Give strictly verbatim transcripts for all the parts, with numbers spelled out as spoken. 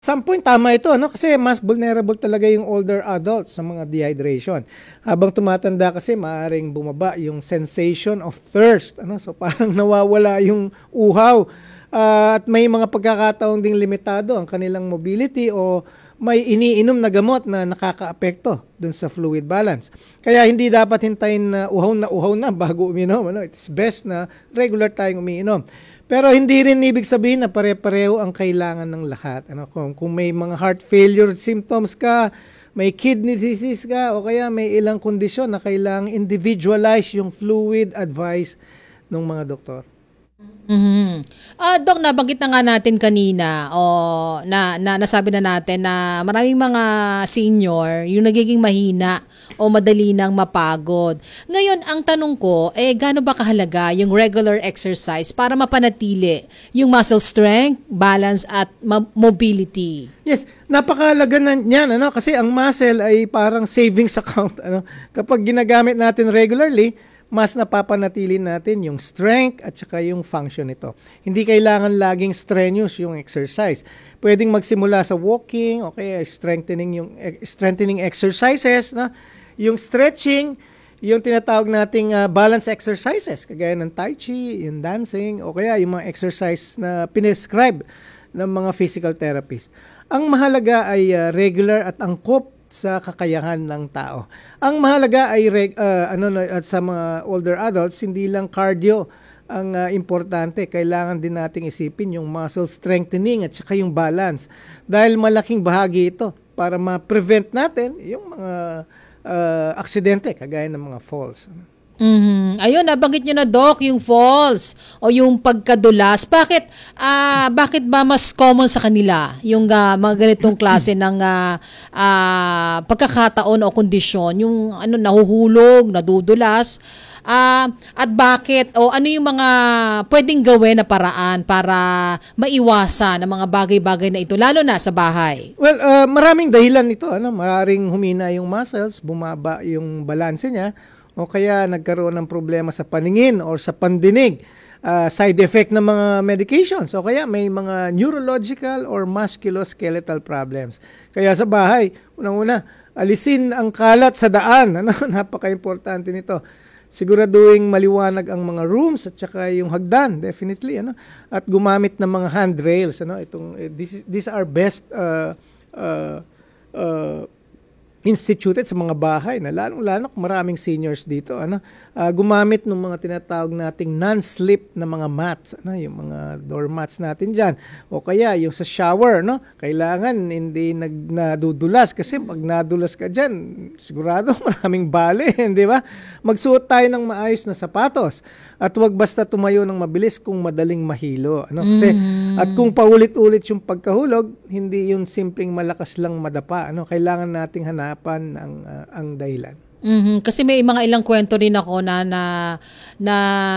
Some point tama ito, no? Kasi mas vulnerable talaga yung older adults sa mga dehydration. Habang tumatanda kasi maaaring bumaba yung sensation of thirst, ano? So parang nawawala yung uhaw. Uh, at may mga pagkakataong ding limitado ang kanilang mobility o may iniinom na gamot na nakakaapekto dun sa fluid balance. Kaya hindi dapat hintayin na uhaw na uhaw na bago uminom. Ano? It's best na regular tayong umiinom. Pero hindi rin ibig sabihin na pare-pareho ang kailangan ng lahat. Ano, kung, kung may mga heart failure symptoms ka, may kidney disease ka, o kaya may ilang kondisyon na kailangang individualize yung fluid advice ng mga doktor. Mm-hmm. Uh, Dok, nabanggit na nga natin kanina o na, na nasabi na natin na maraming mga senior yung nagiging mahina o madali nang mapagod. Ngayon, ang tanong ko, eh gaano ba kahalaga yung regular exercise para mapanatili yung muscle strength, balance at ma- mobility? Yes, napakahalaga na niyan, ano? Kasi ang muscle ay parang savings account. Ano? Kapag ginagamit natin regularly, mas napapanatili natin yung strength at saka yung function nito. Hindi kailangan laging strenuous yung exercise. Pwedeng magsimula sa walking, okay, strengthening yung strengthening exercises, no? Yung stretching, yung tinatawag nating uh, balance exercises, kagaya ng tai chi, yung dancing, o kaya yung mga exercise na pinescribe ng mga physical therapist. Ang mahalaga ay uh, regular at angkop sa kakayahan ng tao. Ang mahalaga ay reg, uh, ano at sa mga older adults, hindi lang cardio ang uh, importante. Kailangan din nating isipin yung muscle strengthening at saka yung balance. Dahil malaking bahagi ito para ma-prevent natin yung mga uh, aksidente kagaya ng mga falls. Mm-hmm. Ayun, nabanggit nyo na, Doc, yung falls o yung pagkadulas. Bakit ah uh, bakit ba mas common sa kanila yung uh, mga ganitong klase ng uh, uh, pagkakataon o kondisyon, yung ano nahuhulog, nadudulas? Uh, at bakit o ano yung mga pwedeng gawin na paraan para maiwasan ang mga bagay-bagay na ito, lalo na sa bahay? Well, uh, maraming dahilan nito. Ano? Maraming humina yung muscles, bumaba yung balanse niya, o kaya nagkaroon ng problema sa paningin or sa pandinig, uh, side effect ng mga medications, o kaya may mga neurological or musculoskeletal problems. Kaya sa bahay, unang-una, alisin ang kalat sa daan. Ano? Napaka-importante nito. Siguraduhin maliwanag ang mga rooms at saka yung hagdan, definitely. Ano? At gumamit ng mga handrails. Ano? Itong, this, these are best uh, uh, uh, instituted sa mga bahay na lalong-lalo maraming seniors dito, ano, uh, gumamit ng mga tinatawag nating non-slip na mga mats, ano, yung mga door mats natin diyan, o kaya yung sa shower, no, kailangan hindi nag nadudulas kasi pag nadulas ka diyan, sigurado maraming bale, di ba? Magsuot tayo ng maayos na sapatos at huwag basta tumayo ng mabilis kung madaling mahilo, ano, kasi mm. at kung paulit-ulit yung pagkahulog, hindi yung simpleng malakas lang madapa, ano, kailangan nating hanapin ang uh, ang dahilan. Mm-hmm. Kasi may mga ilang kwento rin ako na na na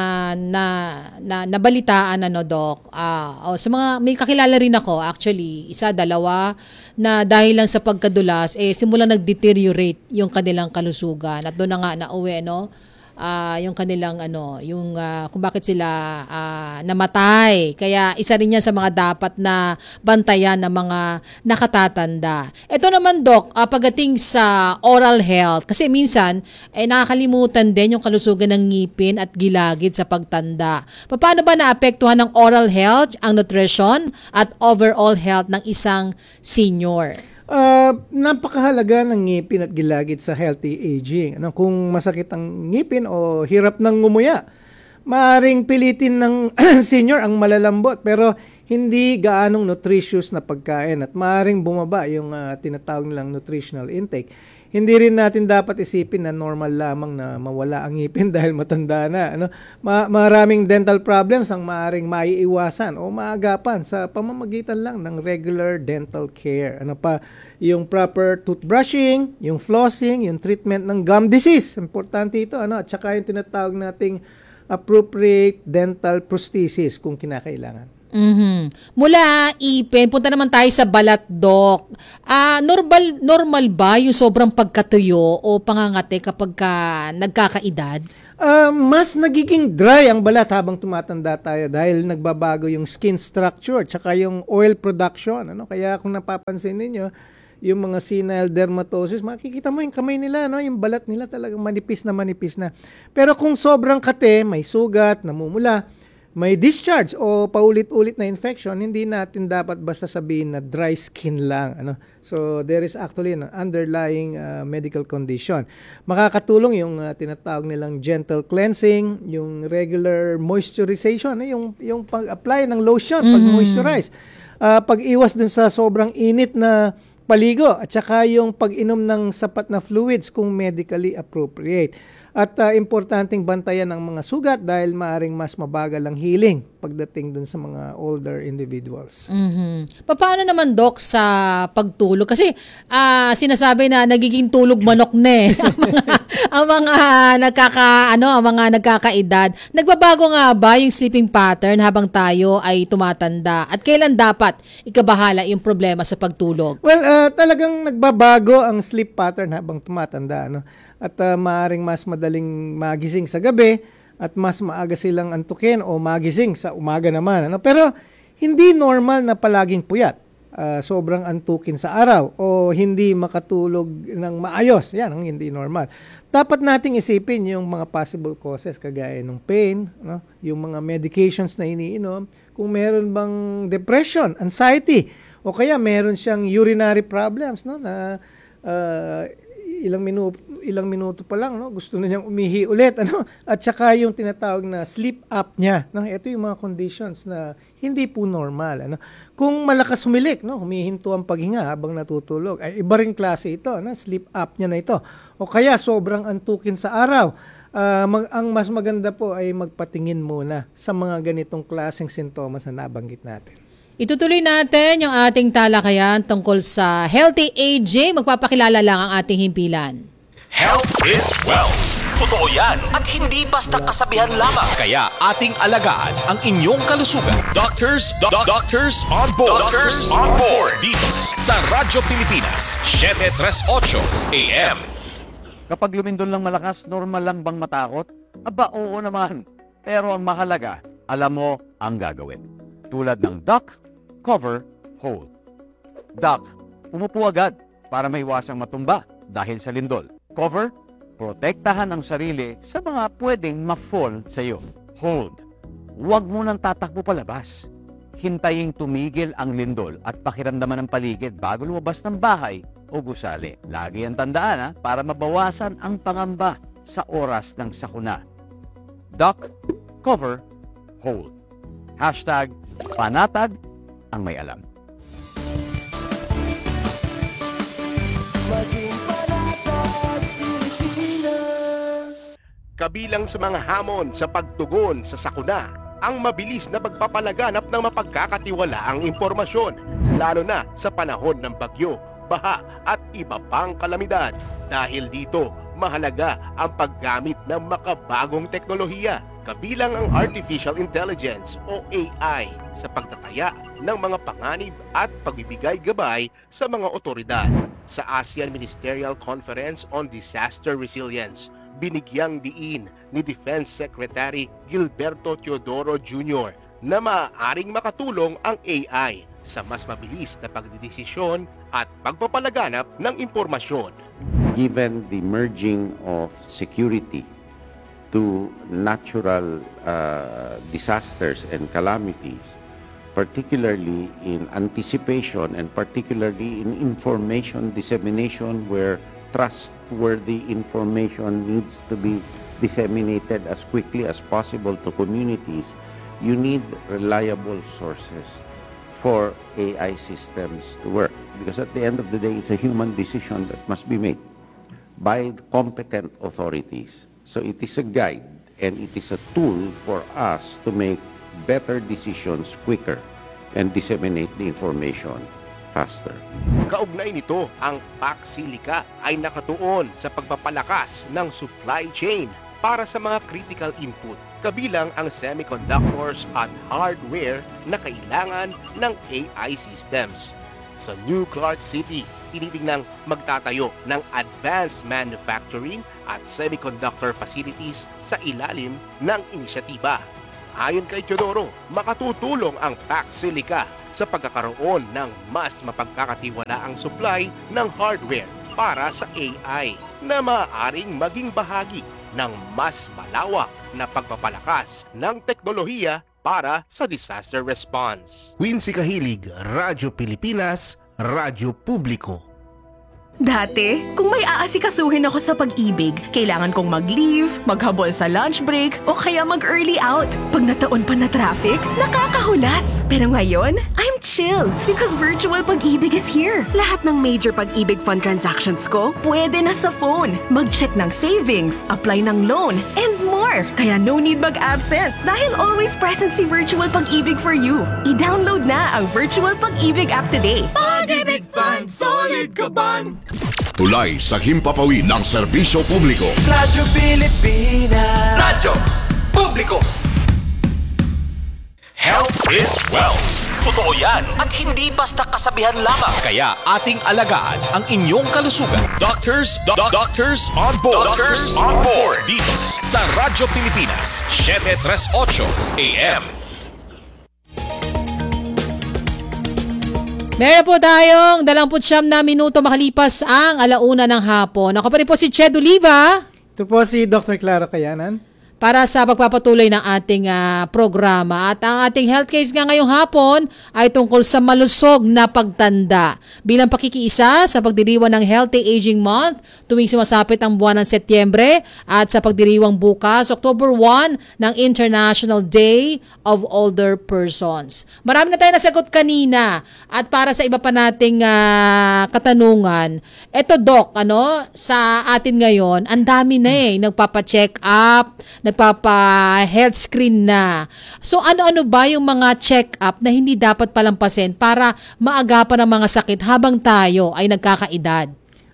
na, na nabalitaan, ano, Doc. Ah, uh, oh, sa mga may kakilala rin ako, actually, isa, dalawa, na dahil lang sa pagkadulas eh simula nag-deteriorate yung kanilang kalusugan at doon na nga nauwi, no? Uh, yung kanilang ano, yung uh, kung bakit sila uh, namatay. Kaya isa rin yan sa mga dapat na bantayan ng mga nakatatanda. Ito naman, Doc, uh, pagdating sa oral health, kasi minsan eh, nakakalimutan din yung kalusugan ng ngipin at gilagid sa pagtanda. Paano ba naapektuhan ng oral health, ang nutrition at overall health ng isang senior? Uh, napakahalaga ng ngipin at gilagid sa healthy aging. Ano, kung masakit ang ngipin o hirap ng ngumuya, maaring pilitin ng senior ang malalambot pero hindi gaanong nutritious na pagkain at maaring bumaba yung uh, tinatawag nilang nutritional intake. Hindi rin natin dapat isipin na normal lamang na mawala ang ngipin dahil matanda na. Ano? Ma- maraming dental problems ang maaring maiiwasan o maagapan sa pamamagitan lang ng regular dental care. Ano pa, yung proper toothbrushing, yung flossing, yung treatment ng gum disease. Importante ito. Ano? At saka yung tinatawag nating appropriate dental prosthesis kung kinakailangan. Mm-hmm. Mula ipin, punta naman tayo sa balat, Doc. Ah, normal normal ba yung sobrang pagkatuyo o pangangate kapag ka nagkakaedad? Ah, mas nagiging dry ang balat habang tumatanda tayo dahil nagbabago yung skin structure tsaka yung oil production. Ano? Kaya kung napapansin ninyo, yung mga senile dermatosis, makikita mo yung kamay nila, no? Yung balat nila talagang manipis na manipis na. Pero kung sobrang kate, may sugat, namumula, may discharge o paulit-ulit na infection, hindi natin dapat basta sabihin na dry skin lang. Ano? So there is actually an underlying uh, medical condition. Makakatulong yung uh, tinatawag nilang gentle cleansing, yung regular moisturization, eh, yung, yung pag-apply ng lotion, pag-moisturize. Uh, pag-iwas dun sa sobrang init na paligo at saka yung pag-inom ng sapat na fluids kung medically appropriate. At uh, importanteng bantayan ang mga sugat dahil maaring mas mabagal ang healing pagdating dun sa mga older individuals. Mhm. Paano naman, Doc, sa pagtulog? Kasi ah, sinasabi na nagiging tulog manok na eh. ang mga, ang mga nagkaka ano, ang mga nagkakaedad. Nagbabago nga ba yung sleeping pattern habang tayo ay tumatanda? At kailan dapat ikabahala yung problema sa pagtulog? Well, uh, talagang nagbabago ang sleep pattern habang tumatanda. Ano? At uh, maaring mas madaling magising sa gabi at mas maaga silang antukin o magising sa umaga naman. Ano? Pero hindi normal na palaging puyat, uh, sobrang antukin sa araw o hindi makatulog ng maayos. Yan ang hindi normal. Dapat nating isipin yung mga possible causes kagaya ng pain, no? Yung mga medications na iniinom, kung meron bang depression, anxiety, o kaya meron siyang urinary problems, no? Na uh, ilang minuto ilang minuto pa lang, no, gusto na niyang umihi ulit, ano, at saka yung tinatawag na sleep apnea, no. Ito yung mga conditions na hindi po normal, ano. Kung malakas humilik, no, humihinto ang paghinga habang natutulog, ay iba ring klase ito, no, sleep apnea na ito. O kaya sobrang antukin sa araw. Uh, mag, ang mas maganda po ay magpatingin muna sa mga ganitong klaseng sintomas na nabanggit natin. Itutuloy natin yung ating talakayan tungkol sa healthy aging. Magpapakilala lang ang ating himpilan. Health is wealth. Totoo yan at hindi basta kasabihan lamang. Kaya ating alagaan ang inyong kalusugan. Doctors, do- doctors on board. Doctors on board. Dito sa Radyo Pilipinas, seven thirty-eight A M. Kapag lumindol lang malakas, normal lang bang matakot? Aba, oo naman. Pero ang mahalaga, alam mo ang gagawin. Tulad ng duck, cover, hold. Duck, umupo agad para maiwasang matumba dahil sa lindol. Cover, protektahan ang sarili sa mga pwedeng ma-fall sa iyo. Hold, huwag mo nang tatakbo palabas. Hintayin tumigil ang lindol at pakiramdaman ng paligid bago lumabas ng bahay o gusali. Lagi ang tandaan ha, para mabawasan ang pangamba sa oras ng sakuna. Duck, cover, hold. Hashtag panatag ang may alam. Kabilang sa mga hamon sa pagtugon sa sakuna, ang mabilis na pagpapalaganap ng mapagkakatiwalaang impormasyon, lalo na sa panahon ng bagyo, baha at iba pang kalamidad. Dahil dito, mahalaga ang paggamit ng makabagong teknolohiya, kabilang ang Artificial Intelligence o A I sa pagtataya ng mga panganib at pagbibigay gabay sa mga otoridad. Sa ASEAN Ministerial Conference on Disaster Resilience, binigyang diin ni Defense Secretary Gilberto Teodoro Junior na maaaring makatulong ang A I sa mas mabilis na pagdidesisyon at pagpapalaganap ng impormasyon. Given the merging of security to natural uh, disasters and calamities, particularly in anticipation and particularly in information dissemination where trustworthy information needs to be disseminated as quickly as possible to communities, you need reliable sources for A I systems to work. Because at the end of the day, it's a human decision that must be made by competent authorities. So it is a guide and it is a tool for us to make better decisions quicker and disseminate the information faster. Kaugnay nito, ang Paxilica ay nakatuon sa pagpapalakas ng supply chain para sa mga critical input, kabilang ang semiconductors at hardware na kailangan ng A I systems. sa New Clark City, tinitingnang magtatayo ng advanced manufacturing at semiconductor facilities sa ilalim ng inisyatiba. Ayon kay Teodoro, makatutulong ang Pac Silica sa pagkakaroon ng mas mapagkakatiwalaang supply ng hardware para sa A I na maaaring maging bahagi ng mas malawak na pagpapalakas ng teknolohiya para sa disaster response. Quincy Kahilig, Radyo Pilipinas, Radyo Publiko. Dati, kung may aasikasuhin ako sa pag-ibig, kailangan kong mag-leave, maghabol sa lunch break, o kaya mag-early out. Pag nataon pa na traffic, nakakahulas. Pero ngayon, I'm chill because virtual pag-ibig is here. Lahat ng major pag-ibig fund transactions ko, pwede na sa phone. Mag-check ng savings, apply ng loan, and more. Kaya no need mag-absent dahil always present si virtual pag-ibig for you. I-download na ang virtual pag-ibig app today. Pag-ibig Fund, solid ka ban! Tulay sa himpapawid ng serbisyo publiko. Radyo Pilipinas. Radyo Publiko. Health is wealth. Totoo yan at hindi basta kasabihan lamang. Kaya ating alagaan ang inyong kalusugan. Doctors, do- doctors on board. Doctors on board. Dito sa Radyo Pilipinas, seven thirty-eight A M. Meron po tayong dalawampu't siyam na minuto makalipas ang alauna ng hapon. Ako pa rin po si Ched Oliva. Ito po si Doctor Clara Kayanan. Para sa pagpapatuloy ng ating uh, programa. At ang ating health case nga ngayong hapon ay tungkol sa malusog na pagtanda. Bilang pakikiisa sa pagdiriwang ng Healthy Aging Month tuwing sumasapit ang buwan ng Setyembre at sa pagdiriwang bukas, October first, ng International Day of Older Persons. Marami na tayo nasagot kanina. At para sa iba pa nating uh, katanungan, eto Doc, ano, sa atin ngayon, ang dami na eh, nagpapacheck up, nagpapa-health screen na. So ano-ano ba yung mga check-up na hindi dapat palampasin para maagapan ang mga sakit habang tayo ay nagkakaedad?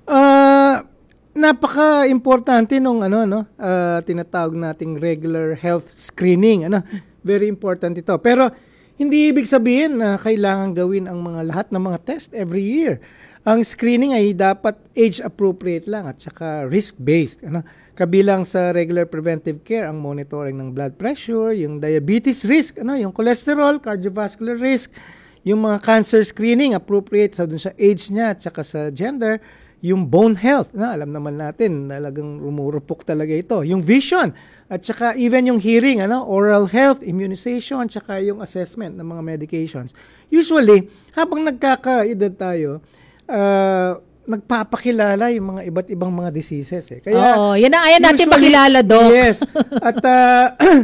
Uh, napaka-importante nung ano no, uh, tinatawag nating regular health screening, ano. Very important ito. Pero hindi ibig sabihin na kailangan gawin ang mga lahat ng mga test every year. Ang screening ay dapat age appropriate lang at saka risk-based, ano. Kabilang sa regular preventive care ang monitoring ng blood pressure, yung diabetes risk, ano, yung cholesterol, cardiovascular risk, yung mga cancer screening appropriate sa dun sa age niya at saka sa gender, yung bone health, na alam naman natin, talagang rumurupok talaga ito, yung vision, at saka even yung hearing, ano, oral health, immunization, at saka yung assessment ng mga medications. Usually, habang nagkakaedad tayo, uh, nagpapakilala yung mga iba't ibang mga diseases eh. Kaya Oo, yan ang ayan natin usually, pakilala, Doc. Yes. At uh,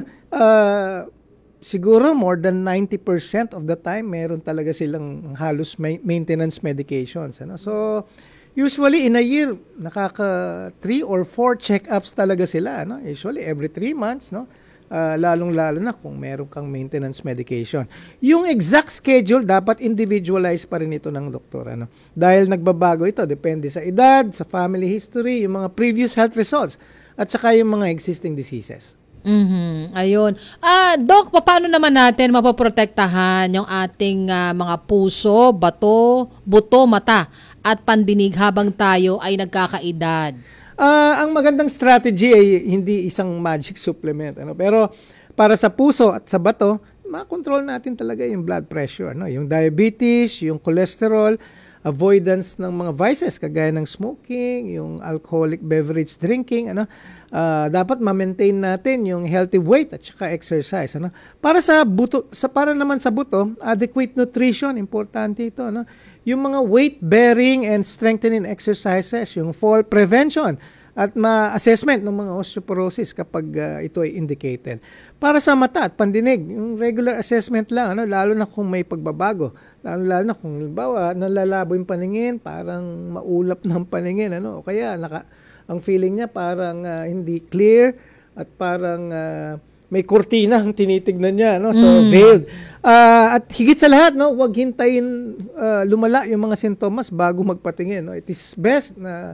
uh, siguro more than ninety percent of the time meron talaga silang halos ma- maintenance medications, ano. So usually in a year nakaka three or four check-ups talaga sila, ano. Usually every three months, no. Uh, lalong-lalo na kung meron kang maintenance medication. Yung exact schedule, dapat individualized pa rin ito ng doktor. Ano? Dahil nagbabago ito, depende sa edad, sa family history, yung mga previous health results, at saka yung mga existing diseases. Mhm. Ayun. Ah, Doc, paano naman natin mapoprotektahan yung ating uh, mga puso, bato, buto, mata, at pandinig habang tayo ay nagkakaedad? Uh, ang magandang strategy ay hindi isang magic supplement, ano, pero para sa puso at sa bato, makontrol natin talaga yung blood pressure, ano, yung diabetes, yung cholesterol, avoidance ng mga vices kagaya ng smoking, yung alcoholic beverage drinking, ano, uh, dapat ma-maintain natin yung healthy weight at saka exercise, ano. Para sa buto, sa para naman sa buto, adequate nutrition, importante ito, ano. Yung mga weight-bearing and strengthening exercises, yung fall prevention at ma-assessment ng mga osteoporosis kapag uh, ito ay indicated. Para sa mata at pandinig, yung regular assessment lang, ano, lalo na kung may pagbabago, lalo, lalo na kung halimbawa nalalabo yung paningin, parang maulap ng paningin, ano, o kaya naka, ang feeling niya parang uh, hindi clear at parang uh, may kurtina ang tinitignan niya, no? So mm. veiled. Uh, at higit sa lahat, no, wag hintayin uh, lumala yung mga sintomas bago magpatingin, no? It is best na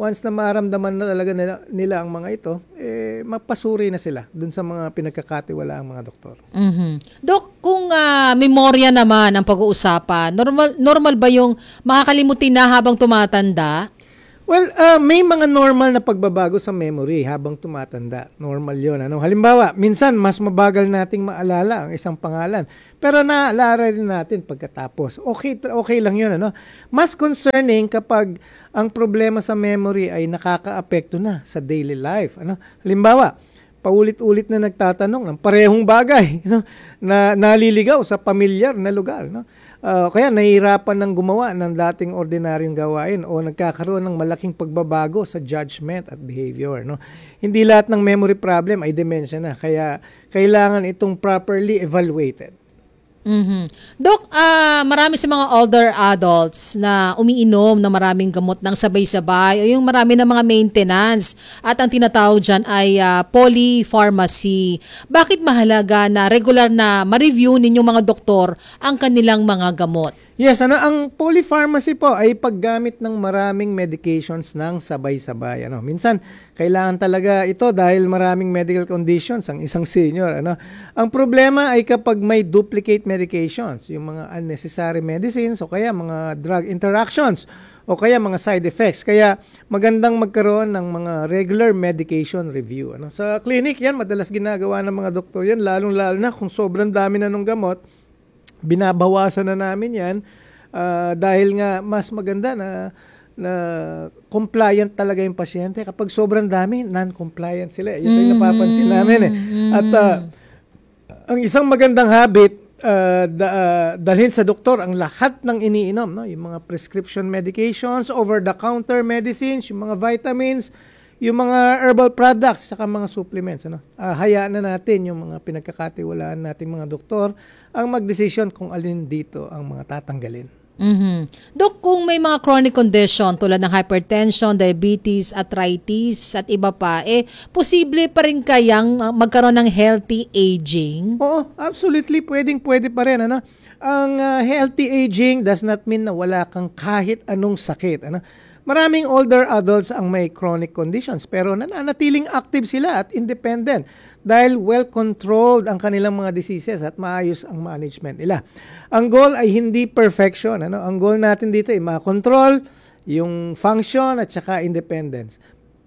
once na maramdaman na talaga nila, nila ang mga ito, eh, mapasuri na sila dun sa mga pinagkakatiwala ang mga doktor. Mhm. Dok, kung ah, memorya naman ang pag-uusapan, normal normal ba yung makakalimutin na habang tumatanda? Well, uh, may mga normal na pagbabago sa memory habang tumatanda. Normal yon. Ano? Halimbawa, minsan mas mabagal nating maalala ang isang pangalan. Pero naalala din natin pagkatapos. Okay, okay lang yun. Ano? Mas concerning kapag ang problema sa memory ay nakaka-apekto na sa daily life. Ano? Halimbawa, paulit-ulit na nagtatanong ng parehong bagay, no? Na naliligaw sa pamilyar na lugar, no? Uh, kaya nahihirapan ng gumawa ng dating ordinaryong gawain o nagkakaroon ng malaking pagbabago sa judgment at behavior, no? Hindi lahat ng memory problem ay dementia na, kaya kailangan itong properly evaluated. Mhm. Dok, ah marami sa mga older adults na umiinom ng maraming gamot ng sabay-sabay o yung marami ng mga maintenance at ang tinatawag dyan ay ah, polypharmacy. Bakit mahalaga na regular na ma-review ninyong mga doktor ang kanilang mga gamot? Yes, ano, ang polypharmacy po ay paggamit ng maraming medications ng sabay-sabay. Ano, minsan kailangan talaga ito dahil maraming medical conditions ang isang senior. Ano, ang problema ay kapag may duplicate medications, yung mga unnecessary medicines o kaya mga drug interactions o kaya mga side effects. Kaya magandang magkaroon ng mga regular medication review. Ano, sa clinic yan, madalas ginagawa ng mga doktor yan, lalong-lalo na kung sobrang dami na ng gamot. Binabawasan na namin yan uh, dahil nga mas maganda na, na compliant talaga yung pasyente. Kapag sobrang dami, non-compliant sila. Ito yung napapansin namin. Eh. At uh, ang isang magandang habit, uh, da, uh, dalhin sa doktor ang lahat ng iniinom. No? Yung mga prescription medications, over-the-counter medicines, yung mga vitamins, yung mga herbal products, saka mga supplements. Ano? Uh, hayaan na natin yung mga pinagkakatiwalaan natin mga doktor ang magdesisyon kung alin dito ang mga tatanggalin. Mhm. Dok, kung may mga chronic condition tulad ng hypertension, diabetes, arthritis at iba pa, eh posible pa rin kayang uh, magkaroon ng healthy aging? Oo, absolutely. Pwedeng pwede pa rin. Ano? Ang uh, healthy aging does not mean na wala kang kahit anong sakit. Ano? Maraming older adults ang may chronic conditions pero nananatiling active sila at independent dahil well-controlled ang kanilang mga diseases at maayos ang management nila. Ang goal ay hindi perfection. Ano? Ang goal natin dito ay ma-control yung function at saka independence.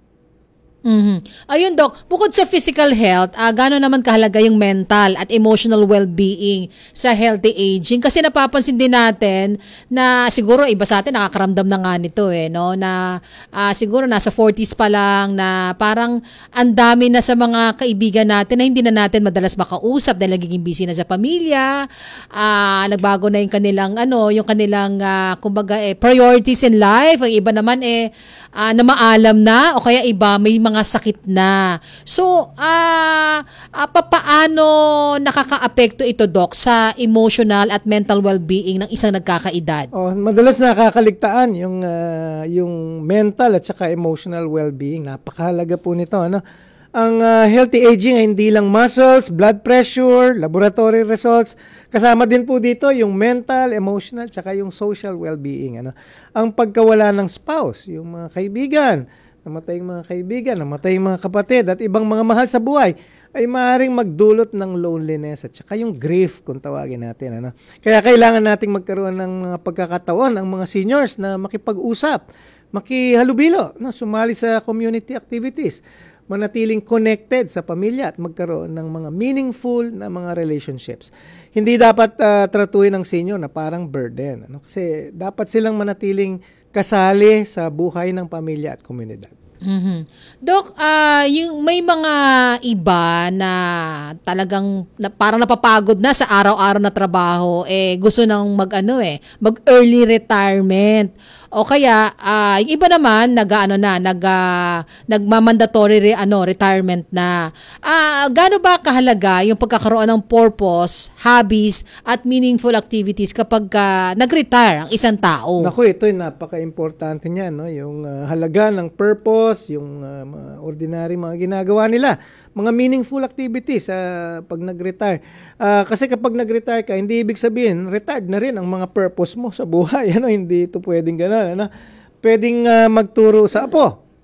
Mhm. Ayun, Dok, bukod sa physical health, uh, gano'n naman kahalaga yung mental at emotional well-being sa healthy aging? Kasi napapansin din natin na siguro iba sa atin nakakaramdam na nga nito eh, no? Na uh, siguro nasa forties pa lang na parang ang dami na sa mga kaibigan natin na hindi na natin madalas makausap dahil nagiging busy na sa pamilya, uh, nagbago na yung kanilang, ano, yung kanilang, uh, kumbaga, eh, priorities in life. Ang iba naman eh, uh, na maalam na o kaya iba may mga mga sakit na. So, ah, uh, papaano nakakaapekto ito, Doc, sa emotional at mental well-being ng isang nagkakaedad? Oh, madalas nakakaligtaan yung uh, yung mental at saka emotional well-being. Napakahalaga po nito, ano? Ang uh, healthy aging ay hindi lang muscles, blood pressure, laboratory results. Kasama din po dito yung mental, emotional, tsaka yung social well-being. Ano? Ang pagkawala ng spouse, yung mga kaibigan, namatay yung mga kaibigan, namatay yung mga kapatid at ibang mga mahal sa buhay ay maaaring magdulot ng loneliness at saka yung grief kung tawagin natin. Ano? Kaya kailangan nating magkaroon ng mga pagkakataon ang mga seniors na makipag-usap, makihalubilo, no? Sumali sa community activities, manatiling connected sa pamilya at magkaroon ng mga meaningful na mga relationships. Hindi dapat uh, tratuhin ng senior na parang burden. Ano? Kasi dapat silang manatiling kasali sa buhay ng pamilya at komunidad. Mm-hmm. Dok, uh, yung may mga iba na talagang na, parang napapagod na sa araw-araw na trabaho, eh gusto nang mag-ano eh, mag-early retirement. O kaya uh, yung iba naman nag-ano na, nag uh, nagma-mandatory re, ano, retirement na. Uh, gaano ba kahalaga yung pagkakaroon ng purpose, hobbies at meaningful activities kapag uh, nag-retire ang isang tao? Naku, ito yung napaka-importante niya, no? Yung uh, halaga ng purpose, yung uh, mga ordinary mga ginagawa nila, mga meaningful activities uh, pag nag-retire. Uh, kasi kapag nag-retire ka, hindi ibig sabihin, retired na rin ang mga purpose mo sa buhay. Ano? Hindi ito pwedeng gano'n. Ano? Pwedeng uh, magturo sa apo.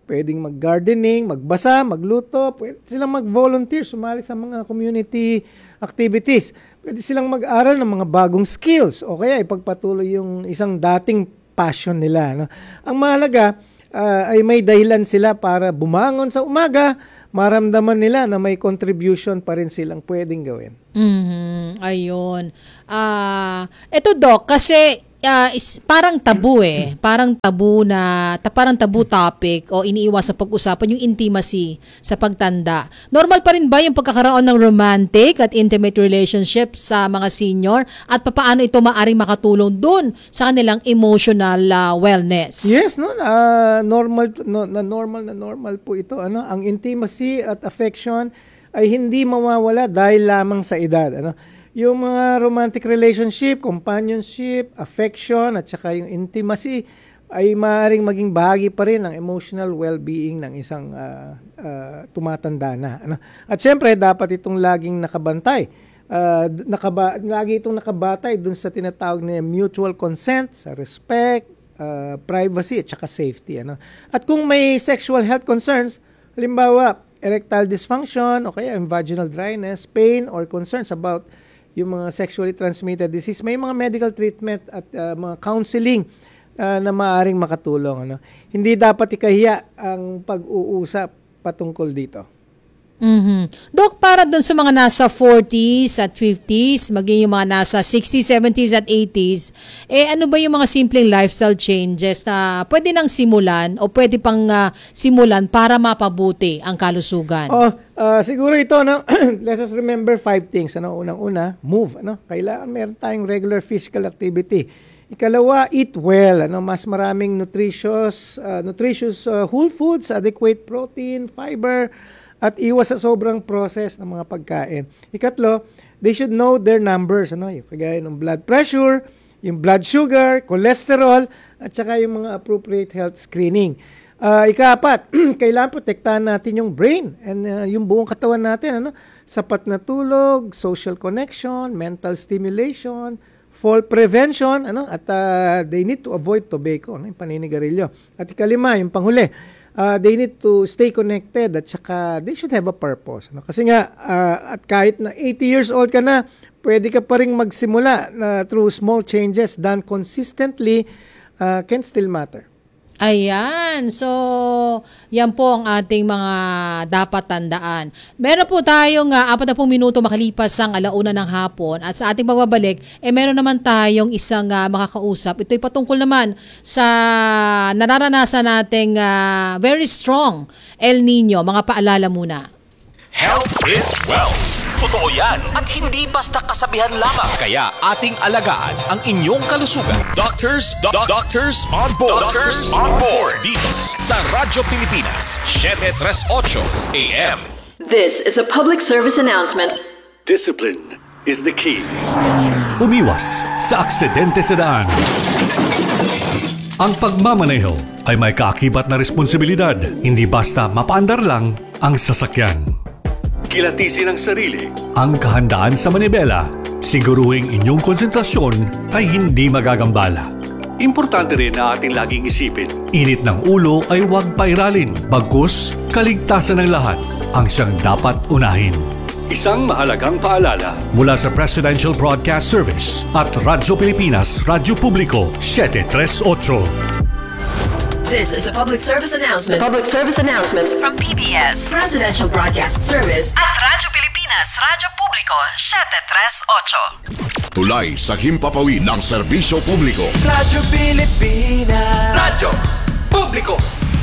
pwedeng mag-gardening, magbasa, magluto, pwede silang mag-volunteer, sumali sa mga community activities. Pwede silang mag-aral ng mga bagong skills o kaya ipagpatuloy yung isang dating passion nila. No? Ang mahalaga uh, ay may dahilan sila para bumangon sa umaga, maramdaman nila na may contribution pa rin silang pwedeng gawin. Mhm. Ayun. Ah, ito Doc, kasi ah, is, parang tabu eh. Parang tabu na, ta, parang tabu topic o iniiwas sa pag-usapan yung intimacy sa pagtanda. Normal pa rin ba yung pagkakaroon ng romantic at intimate relationship sa mga senior at papaano ito maaring makatulong dun sa kanilang emotional ah, wellness? Yes, no, uh, normal no, na normal na normal po ito, ano, ang intimacy at affection ay hindi mawawala dahil lamang sa edad, ano. Yung mga romantic relationship, companionship, affection at saka yung intimacy ay maaaring maging bahagi pa rin ng emotional well-being ng isang uh, uh, tumatanda na, ano. At syempre dapat itong laging nakabantay. Uh, nakaba, lagi itong nakabatay dun sa tinatawag na mutual consent, sa respect, uh, privacy at saka safety, ano. At kung may sexual health concerns, halimbawa erectile dysfunction o kaya vaginal dryness, pain or concerns about yung mga sexually transmitted disease, may mga medical treatment at uh, mga counseling uh, na maaaring makatulong, ano. Hindi dapat ikahiya ang pag-uusap patungkol dito. Mhm. Doc, para dun sa mga nasa forties at fifties, maging yung mga nasa sixties, seventies at eighties, eh ano ba yung mga simpleng lifestyle changes na pwede nang simulan o pwede pang uh, simulan para mapabuti ang kalusugan? Oh, uh, siguro ito, no. Let us remember five things, ano. Unang-una, move, ano. Kailangan meron tayong regular physical activity. Ikalawa, eat well, ano, mas maraming nutritious uh, nutritious uh, whole foods, adequate protein, fiber, at iwas sa sobrang process ng mga pagkain. Ikatlo, they should know their numbers, ano, yung kagaya ng blood pressure, yung blood sugar, cholesterol, at saka yung mga appropriate health screening. Uh, ikaapat, kailangan protektahan natin yung brain and uh, yung buong katawan natin, ano, sapat na tulog, social connection, mental stimulation, fall prevention, ano, at uh, they need to avoid tobacco, ano, yung paninigarilyo. At ikalima, yung panghuli, uh, they need to stay connected at saka they should have a purpose, ano? Kasi nga, uh, at kahit na eighty years old ka na, pwede ka pa rin magsimula na through small changes done consistently uh, can still matter. Ayan. So, yan po ang ating mga dapat tandaan. Meron po tayong uh, apat na pong minuto makalipas ang alauna ng hapon at sa ating pagbabalik, eh meron naman tayong isang uh, makakausap. Ito'y patungkol naman sa nararanasan nating uh, very strong El Nino. Mga paalala muna. Health is wealth. Totoo yan at hindi basta kasabihan lamang. Kaya ating alagaan ang inyong kalusugan. Doctors, do- doctors on board. Doctors on board. Dito sa Radyo Pilipinas, seven thirty-eight A M. This is a public service announcement. Discipline is the key. Umiwas sa aksidente sa daan. Ang pagmamaneho ay may kaakibat na responsibilidad. Hindi basta mapaandar lang ang sasakyan. Kilatisin ang sarili, ang kahandaan sa manibela, siguruhing inyong konsentrasyon ay hindi magagambala. Importante rin na ating laging isipin, init ng ulo ay huwag pairalin, bagkus kaligtasan ng lahat ang siyang dapat unahin. Isang mahalagang paalala mula sa Presidential Broadcast Service at Radyo Pilipinas, Radyo Publiko, seven thirty-eight. This is a public service announcement. Public service announcement From P B S Presidential Broadcast Service at Radyo Pilipinas, Radyo Publiko, seven thirty-eight. Tulay sa himpapawid ng serbisyo publiko. Radyo Pilipinas. Radyo Publiko.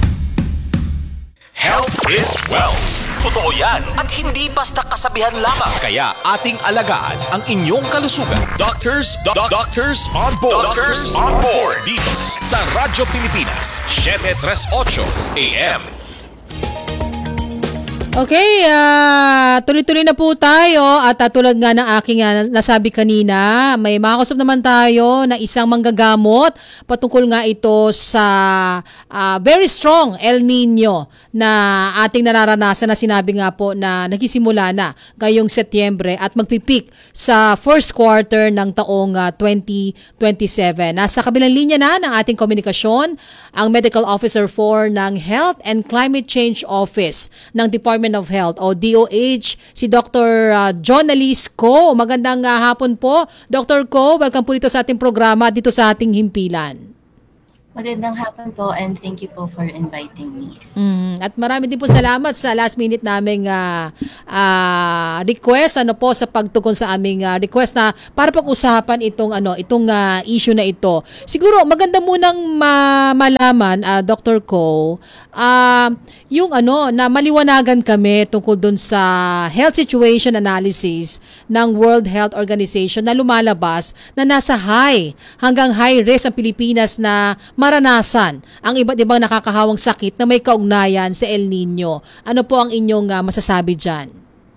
Health is wealth. Totoo yan at hindi basta kasabihan lamang. Kaya ating alagaan ang inyong kalusugan. Doctors, do- doctors on board. Doctors on board. Dito sa Radyo Pilipinas, seven thirty-eight A M. Okay, ah, tuloy-tuloy na po tayo at uh, tulad nga ng aking uh, nasabi kanina, may makakusap naman tayo na isang manggagamot patungkol nga ito sa uh, very strong El Nino na ating nararanasan na sinabi nga po na nagsisimula na ngayong Setyembre at magpipik sa first quarter ng taong uh, twenty twenty-seven. Nasa kabilang linya na ng ating komunikasyon ang Medical Officer four ng Health and Climate Change Office ng Department of Health o D O H, si Doctor Uh, John Alice Ko. Magandang uh, hapon po, Doctor Ko. Welcome po dito sa ating programa, dito sa ating himpilan. Magandang hapon po and thank you po for inviting me. Mm, at marami din po salamat sa last minute naming uh, uh, request ano po sa pagtugon sa aming uh, request na para pag-usapan itong ano itong uh, issue na ito. Siguro maganda munang ma- malaman uh, Doctor Ko uh, yung ano na maliwanagan kami tungkol dun sa health situation analysis ng World Health Organization na lumalabas na nasa high hanggang high risk ang Pilipinas na maranasan ang iba't ibang nakakahawang sakit na may kaugnayan sa El Nino. Ano po ang inyong uh, masasabi dyan?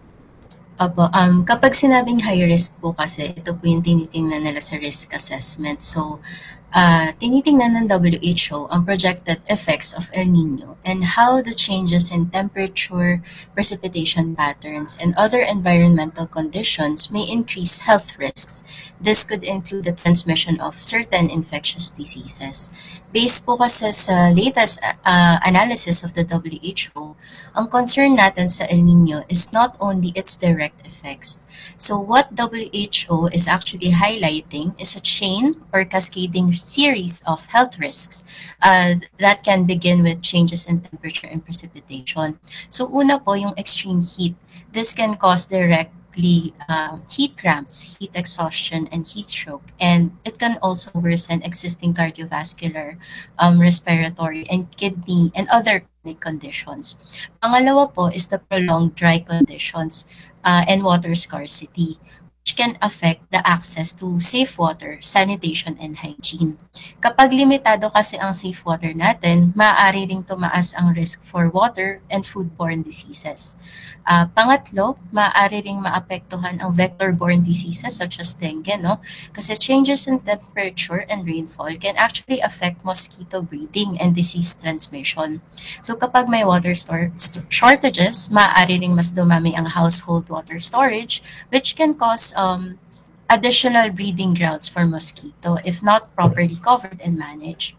Opo, um, kapag sinabing high risk po kasi, ito po yung tinitingnan nila sa risk assessment. So, uh, tinitingnan ng W H O ang projected effects of El Nino and how the changes in temperature, precipitation patterns, and other environmental conditions may increase health risks. This could include the transmission of certain infectious diseases. Based po kasi sa latest uh, analysis of the W H O, ang concern natin sa El Nino is not only its direct effects. So what W H O is actually highlighting is a chain or cascading series of health risks uh, that can begin with changes in temperature and precipitation. So una po yung extreme heat. This can cause direct Uh, heat cramps, heat exhaustion, and heat stroke. And it can also worsen existing cardiovascular, um, respiratory, and kidney, and other chronic conditions. Pangalawa po is the prolonged dry conditions uh, and water scarcity, which can affect the access to safe water, sanitation, and hygiene. Kapag limitado kasi ang safe water natin, maaari ring tumaas ang risk for water and foodborne diseases. Uh, pangatlo, maaari ring maapektuhan ang vector-borne diseases such as dengue, no? Kasi changes in temperature and rainfall can actually affect mosquito breeding and disease transmission. So kapag may water store st- shortages, maaari ring mas dumami ang household water storage, which can cause um, additional breeding grounds for mosquito if not properly covered and managed.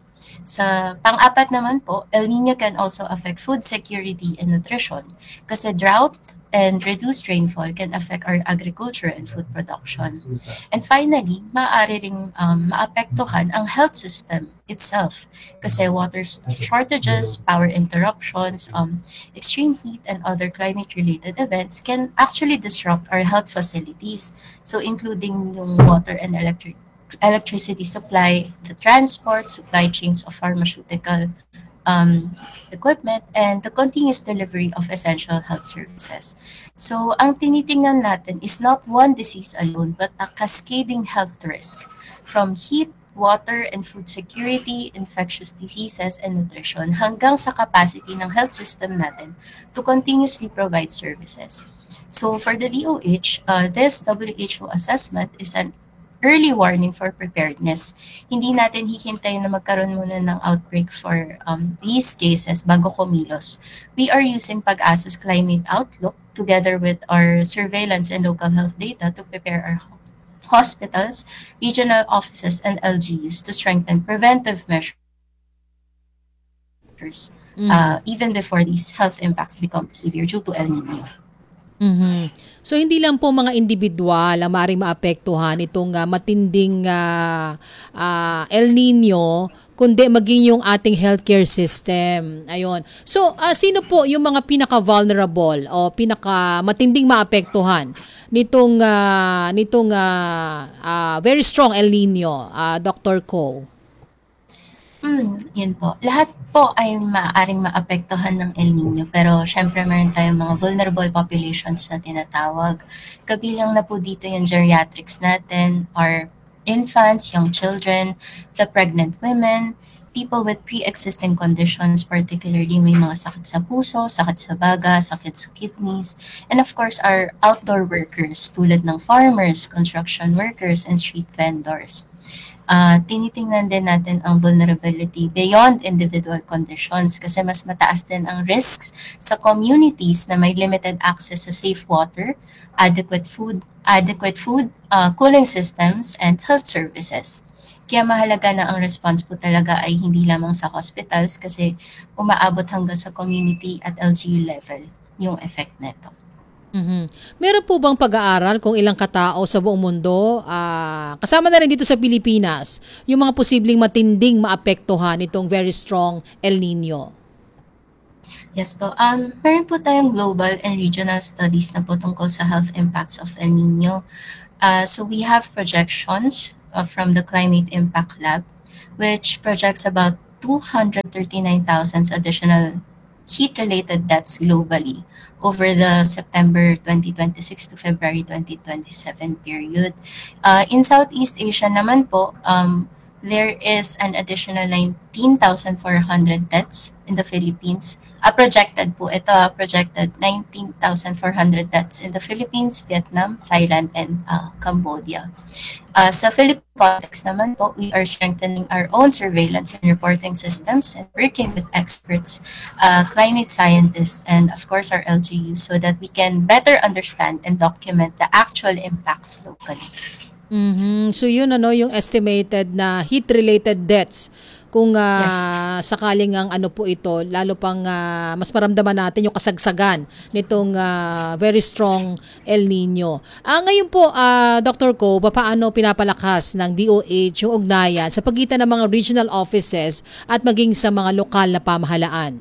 Sa pang-apat naman po, El Nino can also affect food security and nutrition kasi drought and reduced rainfall can affect our agriculture and food production. And finally, maaari ring um, maapektuhan ang health system itself kasi water shortages, power interruptions, um, extreme heat, and other climate-related events can actually disrupt our health facilities. So including yung water and electric electricity supply, the transport, supply chains of pharmaceutical um, equipment, and the continuous delivery of essential health services. So, ang tinitingnan natin is not one disease alone, but a cascading health risk from heat, water, and food security, infectious diseases, and nutrition hanggang sa capacity ng health system natin to continuously provide services. So, for the D O H, uh, this W H O assessment is an early warning for preparedness. Hindi natin hihintayin na magkaroon muna ng outbreak for um, these cases bago kumilos. We are using Pag-asa's climate outlook together with our surveillance and local health data to prepare our hospitals, regional offices, and L G Us to strengthen preventive measures mm. uh, even before these health impacts become severe due to El Nino. Mm-hmm. So hindi lang po mga individual ang maaaring maapektuhan itong uh, matinding uh, uh, El Nino, kundi maging yung ating healthcare system. Ayun. So uh, sino po yung mga pinaka-vulnerable o pinaka-matinding maapektuhan nitong uh, nitong uh, uh, very strong El Nino, uh, Doctor Ko? Mm, yun po. Lahat po ay maaaring maapektuhan ng El Nino, pero syempre meron tayong mga vulnerable populations na tinatawag. Kabilang na po dito yung geriatrics natin, our infants, young children, the pregnant women, people with pre-existing conditions, particularly may mga sakit sa puso, sakit sa baga, sakit sa kidneys, and of course our outdoor workers tulad ng farmers, construction workers, and street vendors. Uh, tinitingnan din natin ang vulnerability beyond individual conditions kasi mas mataas din ang risks sa communities na may limited access sa safe water, adequate food, adequate food, uh, cooling systems, and health services. Kaya mahalaga na ang response po talaga ay hindi lamang sa hospitals kasi umaabot hanggang sa community at L G U level yung effect nito. Mhm. Meron po bang pag-aaral kung ilang katao sa buong mundo, ah, kasama na rin dito sa Pilipinas, yung mga posibleng matinding maapektuhan nitong very strong El Nino? Yes po. Um, meron po tayong global and regional studies na po tungkol sa health impacts of El Nino. Uh, so we have projections uh, from the Climate Impact Lab, which projects about two hundred thirty-nine thousand additional heat-related deaths globally over the September twenty twenty-six to February twenty twenty-seven period. Uh, in Southeast Asia naman po, um, there is an additional nineteen thousand four hundred deaths in the Philippines. Uh, projected po, ito uh, projected nineteen thousand four hundred deaths in the Philippines, Vietnam, Thailand, and uh, Cambodia. Uh, sa Philippine context naman po, we are strengthening our own surveillance and reporting systems and working with experts, uh, climate scientists, and of course our L G U so that we can better understand and document the actual impacts locally. Mhm. So yun ano yung estimated na heat-related deaths kung uh, yes. sakaling ang ano po ito lalo pang uh, mas maramdaman natin yung kasagsagan nitong uh, very strong El Nino. Ah ngayon po uh, Doctor Ko, paano pinapalakas ng D O H yung ugnayan sa pagitan ng mga regional offices at maging sa mga lokal na pamahalaan?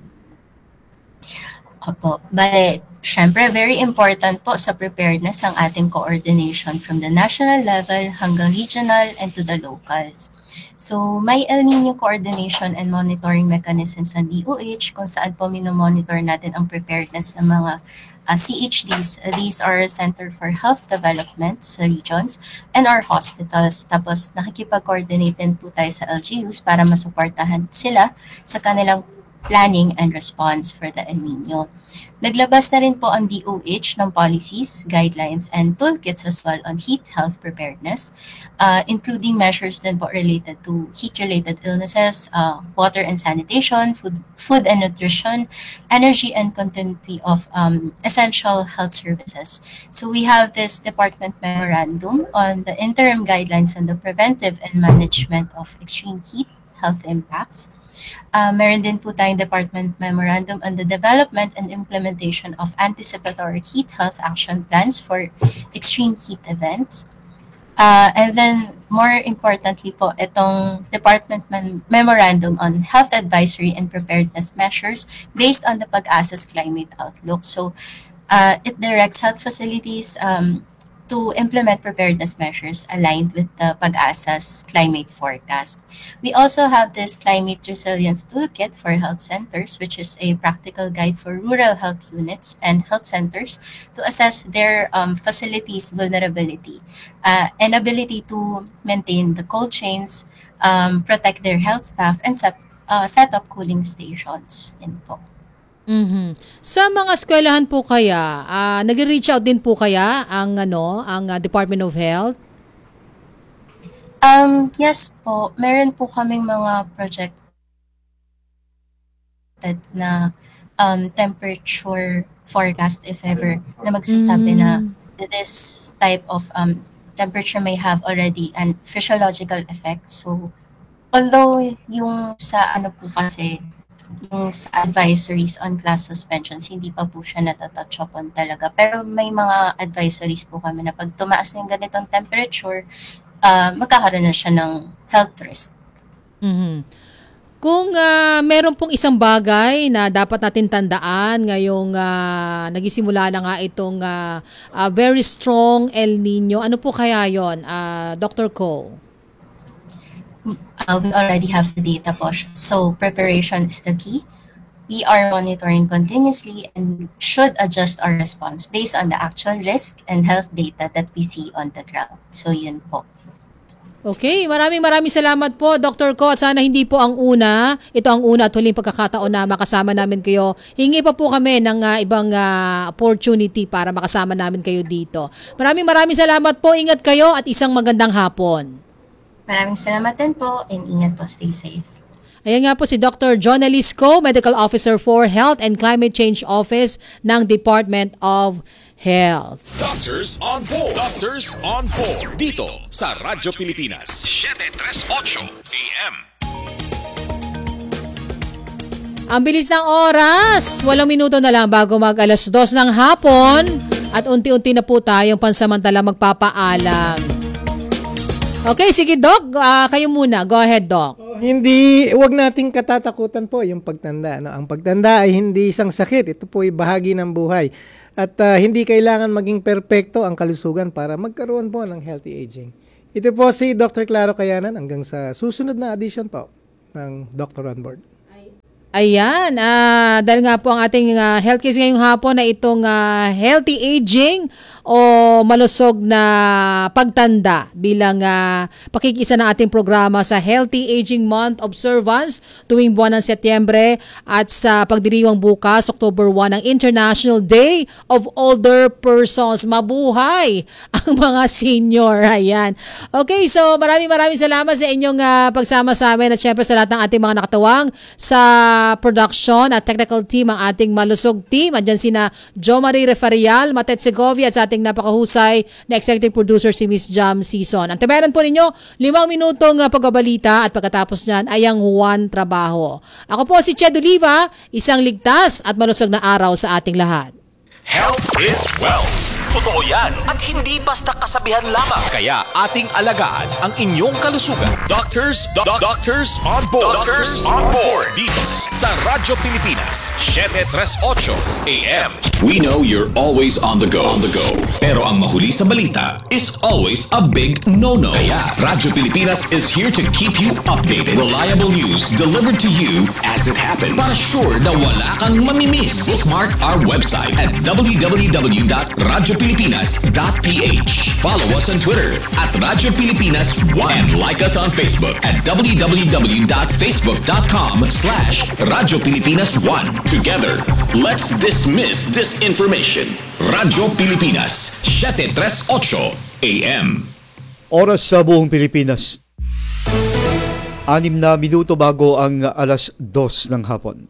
Opo, bale, syempre very important po sa preparedness ang ating coordination from the national level hanggang regional and to the locals. So may El Nino coordination and monitoring mechanisms sa D O H kung saan po minomonitor natin ang preparedness ng mga uh, C H Ds. These are Center for Health Development sa regions and our hospitals. Tapos nakikipag-coordinate din po tayo sa L G Us para masuportahan sila sa kanilang planning and response for the El Nino. Naglabas na rin po ang D O H ng policies, guidelines, and toolkits as well on heat health preparedness, uh, including measures din po related to heat-related illnesses, uh, water and sanitation, food, food and nutrition, energy and continuity of um, essential health services. So we have this department memorandum on the interim guidelines on the preventive and management of extreme heat health impacts. Uh, meron din po tayong Department Memorandum on the Development and Implementation of Anticipatory Heat Health Action Plans for Extreme Heat Events. Uh, and then, more importantly po, itong Department Mem- Memorandum on Health Advisory and Preparedness Measures based on the Pag-asa's Climate Outlook. So, uh, it directs health facilities um, to implement preparedness measures aligned with the Pag-asa's climate forecast. We also have this Climate Resilience Toolkit for health centers, which is a practical guide for rural health units and health centers to assess their um, facilities' vulnerability uh, and ability to maintain the cold chains, um, protect their health staff, and set, uh, set up cooling stations. Yan po. Mhm. Sa mga eskwelahan po kaya, uh, nag-reach out din po kaya ang ano, ang uh, Department of Health? Um, yes po, meron po kaming mga project na um, temperature forecast if ever na magsasabi mm. na this type of um, temperature may have already an physiological effect. So, although yung sa ano po kasi yung sa advisories on class suspensions, hindi pa po siya natatouch upon talaga. Pero may mga advisories po kami na pag tumaas ng ganitong temperature, uh, magkakaroon na siya ng health risk. Mm-hmm. Kung uh, meron pong isang bagay na dapat natin tandaan ngayong uh, nagisimula na nga itong uh, uh, very strong El Nino, ano po kaya yon, uh, Doctor Ko? Uh, we already have the data po. So preparation is the key. We are monitoring continuously and should adjust our response based on the actual risk and health data that we see on the ground. So yun po. Okay, maraming maraming salamat po, Doctor Ko. At sana hindi po ang una, ito ang una at huling pagkakataon na makasama namin kayo. Hingi pa po kami ng uh, ibang uh, opportunity para makasama namin kayo dito. Maraming maraming salamat po. Ingat kayo at isang magandang hapon. Maraming salamat din po and ingat po, stay safe. Ayan nga po si Doctor John Alisco, Medical Officer for Health and Climate Change Office ng Department of Health. Doctors on Board. Doctors on Board. Dito sa Radyo Pilipinas. seven thirty-eight A M. Ang bilis ng oras. Walong minuto na lang bago mag alas dos ng hapon. At unti-unti na po tayong pansamantala magpapaalam. Okay, sige Doc. Uh, kayo muna. Go ahead, Doc. Hindi, wag nating katatakutan po yung pagtanda. No? Ang pagtanda ay hindi isang sakit. Ito po ay bahagi ng buhay. At uh, hindi kailangan maging perpekto ang kalusugan para magkaroon po ng healthy aging. Ito po si Doctor Claro Cayanan hanggang sa susunod na edition po ng Doctor on Board. Ayan, uh, dahil nga po ang ating uh, health case ngayong hapon na itong uh, healthy aging o malusog na pagtanda bilang uh, pakikisa ng ating programa sa Healthy Aging Month Observance tuwing buwan ng Setyembre at sa pagdiriwang bukas, October first, ang International Day of Older Persons. Mabuhay ang mga senior. Ayan. Okay, so maraming maraming salamat sa inyong uh, pagsama sa amin at syempre sa lahat ng ating mga nakatawang sa production at technical team, ang ating malusog team. Andyan sina Jo Marie Refarial, Matet Segovia at sa ating napakahusay na executive producer si Miss Jam Season. Ang tabayanan po ninyo, limang minutong uh, pagbabalita at pagkatapos niyan ay ang Juan Trabajo. Ako po si Ched Oliva, isang ligtas at malusog na araw sa ating lahat. Health is wealth. Totoo yan at hindi basta kasabihan lamang. Kaya ating alagaan ang inyong kalusugan. Doctors, do- doctors on board. Doctors on board. Dito sa Radyo Pilipinas, seven thirty-eight A M. We know you're always on the go. On the go. Pero ang mahuli sa balita is always a big no-no. Kaya Radyo Pilipinas is here to keep you updated. Reliable news delivered to you as it happens. Para sure na wala kang mamimiss. Bookmark our website at w w w dot radyo pilipinas dot p h. Follow us on Twitter at Radyo Pilipinas one and like us on Facebook at w w w dot facebook dot com slash Radyo Pilipinas one. Together, let's dismiss disinformation. Radyo Pilipinas, seven thirty-eight A M. Oras sa buong Pilipinas. Anim na minuto bago ang alas dos ng hapon.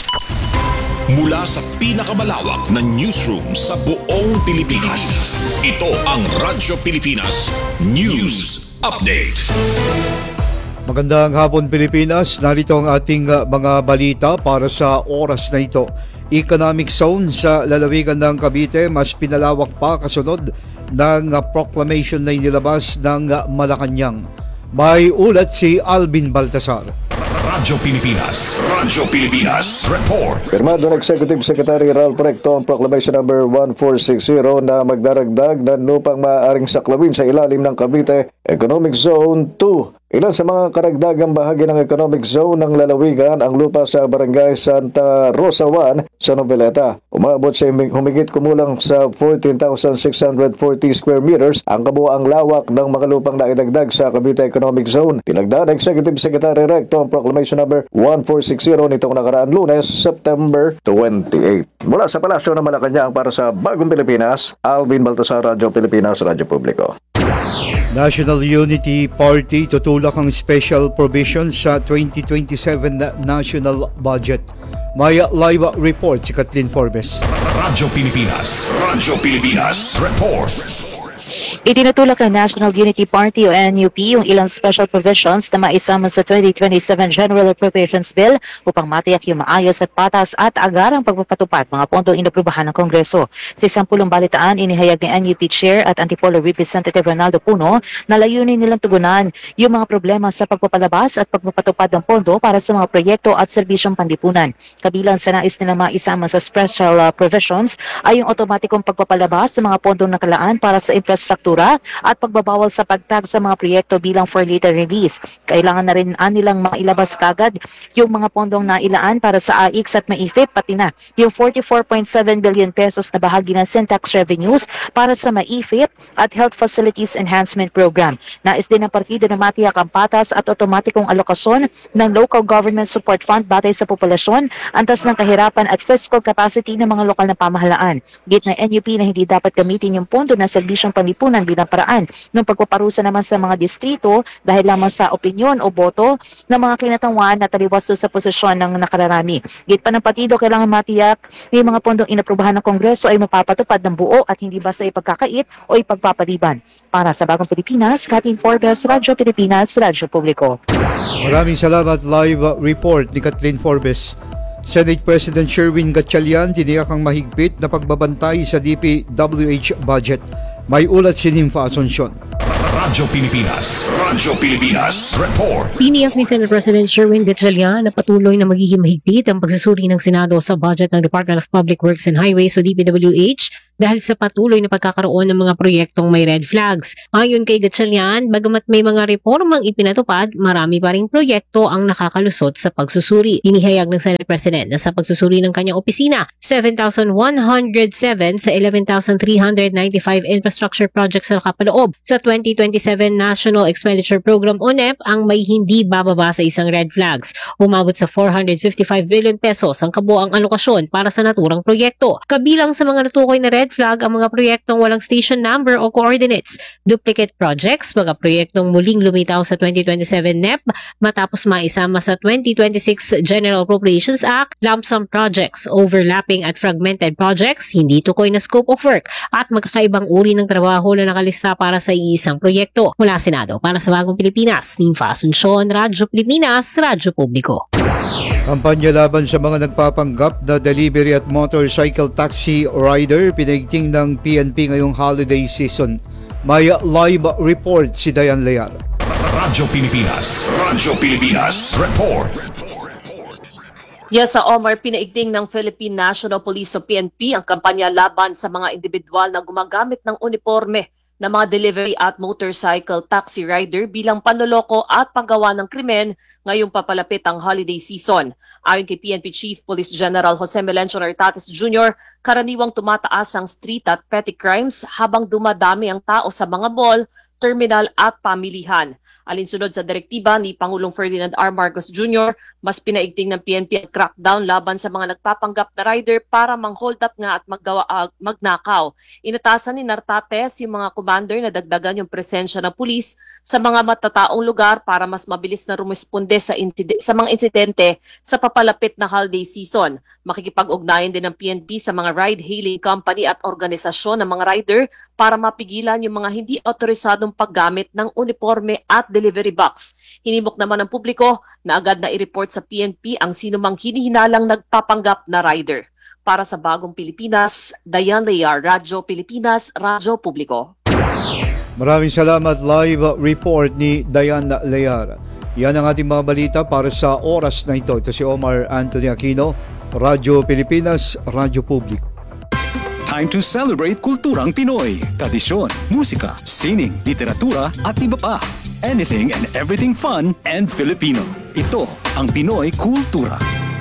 Mula sa pinakamalawak na newsroom sa buong Pilipinas, ito ang Radyo Pilipinas News Update. Magandang hapon Pilipinas, narito ang ating uh, mga balita para sa oras na ito. Economic zone sa lalawigan ng Cavite mas pinalawak pa kasunod ng uh, proclamation na inilabas ng uh, Malacanang. May ulat si Alvin Baltasar. Radyo Pilipinas, Radyo Pilipinas Report. Pirmado ng Executive Secretary Ralph Recto ang Proclamation number one four six zero na magdaragdag ng lupang maaaring saklawin sa ilalim ng Cavite Economic Zone two. Ilan sa mga karagdagang bahagi ng economic zone ng lalawigan ang lupa sa Barangay Santa Rosa one sa Noveleta. Umabot sa humigit kumulang sa fourteen thousand six hundred forty square meters ang kabuuang lawak ng mga lupang naidagdag sa Cavite Economic Zone. Tinagda ng Executive Secretary Recto ang Proclamation number one four six zero nitong nakaraang Lunes, September twenty-eighth. Mula sa Palasyo ng Malacanang para sa Bagong Pilipinas, Alvin Baltasar, Radyo Pilipinas, Radyo Publiko. National Unity Party tutulak ang special provision sa twenty twenty-seven na national budget. May live report si Kathleen Forbes. Radyo Pilipinas, Radyo Pilipinas Report. Itinutulak ng National Unity Party o N U P yung ilang special provisions na maisama sa twenty twenty-seven General Appropriations Bill upang matiyak yung maayos at patas at agarang pagpapatupad mga pondong inaprubahan ng Kongreso. Sa isang pulong balitaan, inihayag ni N U P Chair at Antipolo Representative Ronaldo Puno na layunin nilang tugunan yung mga problema sa pagpapalabas at pagpapatupad ng pondo para sa mga proyekto at serbisyong panlipunan. Kabilang sa nais nilang maisama sa special uh, provisions ay yung otomatikong pagpapalabas sa mga pondong nakalaan para sa infrastructure infrastruktura at pagbabawal sa pagtag sa mga proyekto bilang for later release. Kailangan na rin nilang mailabas kagad yung mga pondong nailaan para sa A I X at MAIFIP, pati na yung forty-four point seven billion pesos na bahagi ng Syntax revenues para sa MAIFIP at Health Facilities Enhancement Program. Nais din ng partido na matiyak ang patas at otomatikong alokasyon ng Local Government Support Fund batay sa populasyon, antas ng kahirapan at fiscal capacity ng mga lokal na pamahalaan. Git ng N U P na hindi dapat gamitin yung pondo ng serbisyong panlipunan bilang paraan ng pagpaparusa naman sa mga distrito dahil lamang sa opinyon o boto ng mga kinatangwaan na taliwas sa posisyon ng nakararami. Git pa ng partido, kailangan matiyak na yung mga pondong inaprubahan ng Kongreso ay mapapatupad ng buo at hindi basta ipagkakait o ipagpapaliban. Para sa Bagong Pilipinas, Kathleen Forbes, Radyo Pilipinas, Radyo Publiko. Maraming salamat. Live report ni Kathleen Forbes. Senate President Sherwin Gatchalian tiniyak ang mahigpit na pagbabantay sa D P W H budget. May ulat si Nympha Asuncion. Radyo Pilipinas, Radyo Pilipinas, report. Tiniyak ni Senate President Sherwin Gatchalian na patuloy na magiging mahigpit ang pagsusuri ng Senado sa budget ng Department of Public Works and Highways o D P W H dahil sa patuloy na pagkakaroon ng mga proyektong may red flags. Ayon kay Gatchalian, bagamat may mga reformang ipinatupad, marami pa ring proyekto ang nakakalusot sa pagsusuri. Inihayag ng Senate President na sa pagsusuri ng kanyang opisina, seven thousand one hundred seven sa eleven thousand three hundred ninety-five infrastructure projects na nakapaloob sa twenty twenty-seven National Expenditure Program o N E P ang may hindi bababa sa isang red flags. Umabot sa four hundred fifty-five billion pesos ang kabuoang alokasyon para sa naturang proyekto. Kabilang sa mga natukoy na red flag ang mga proyektong walang station number o coordinates, duplicate projects, mga proyektong muling lumitaw sa twenty twenty-seven N E P matapos maisama sa twenty twenty-six General Appropriations Act, lump sum projects, overlapping at fragmented projects, hindi tukoy na scope of work, at magkakaibang uri ng trabaho na nakalista para sa iisang proyekto. Mula Senado, para sa Bagong Pilipinas, Nympha Asuncion, Radyo Pilipinas, Radyo Publiko. Kampanya laban sa mga nagpapanggap na delivery at motorcycle taxi rider pinaigting ng P N P ngayong holiday season. May live report si Diane Leal. Radyo Pilipinas, Radyo Pilipinas, report. Yes, sa Omar, pinaigting ng Philippine National Police o P N P ang kampanya laban sa mga individual na gumagamit ng uniforme na mga delivery at motorcycle taxi rider bilang panloloko at paggawa ng krimen ngayong papalapit ang holiday season. Ayon kay P N P Chief Police General Jose Melencio Nartates Junior, karaniwang tumataas ang street at petty crimes habang dumadami ang tao sa mga mall, terminal at pamilihan. Alinsunod sa direktiba ni Pangulong Ferdinand R. Marcos Junior, mas pinaigting ng P N P ang crackdown laban sa mga nagpapanggap na rider para mang-hold up nga at maggawa, uh, magnakaw. Inatasan ni Nartates yung mga commander na dagdagan yung presensya ng pulis sa mga matataong lugar para mas mabilis na rumisponde sa, inside- sa mga insidente sa papalapit na holiday season. Makikipag-ugnayan din ng P N P sa mga ride-hailing company at organisasyon ng mga rider para mapigilan yung mga hindi autorisadong paggamit ng uniforme at delivery box. Hinimok naman ng publiko na agad na i-report sa P N P ang sinumang hinihinalang nagpapanggap na rider. Para sa Bagong Pilipinas, Diane Leal, Radyo Pilipinas, Radyo Publiko. Maraming salamat. Live report ni Diane Leal. Yan ang ating mga balita para sa oras na ito. Ito si Omar Anthony Aquino, Radyo Pilipinas, Radyo Publiko. Time to celebrate kulturang Pinoy, tradisyon, musika, sining, literatura at iba pa. Anything and everything fun and Filipino. Ito ang Pinoy Kultura.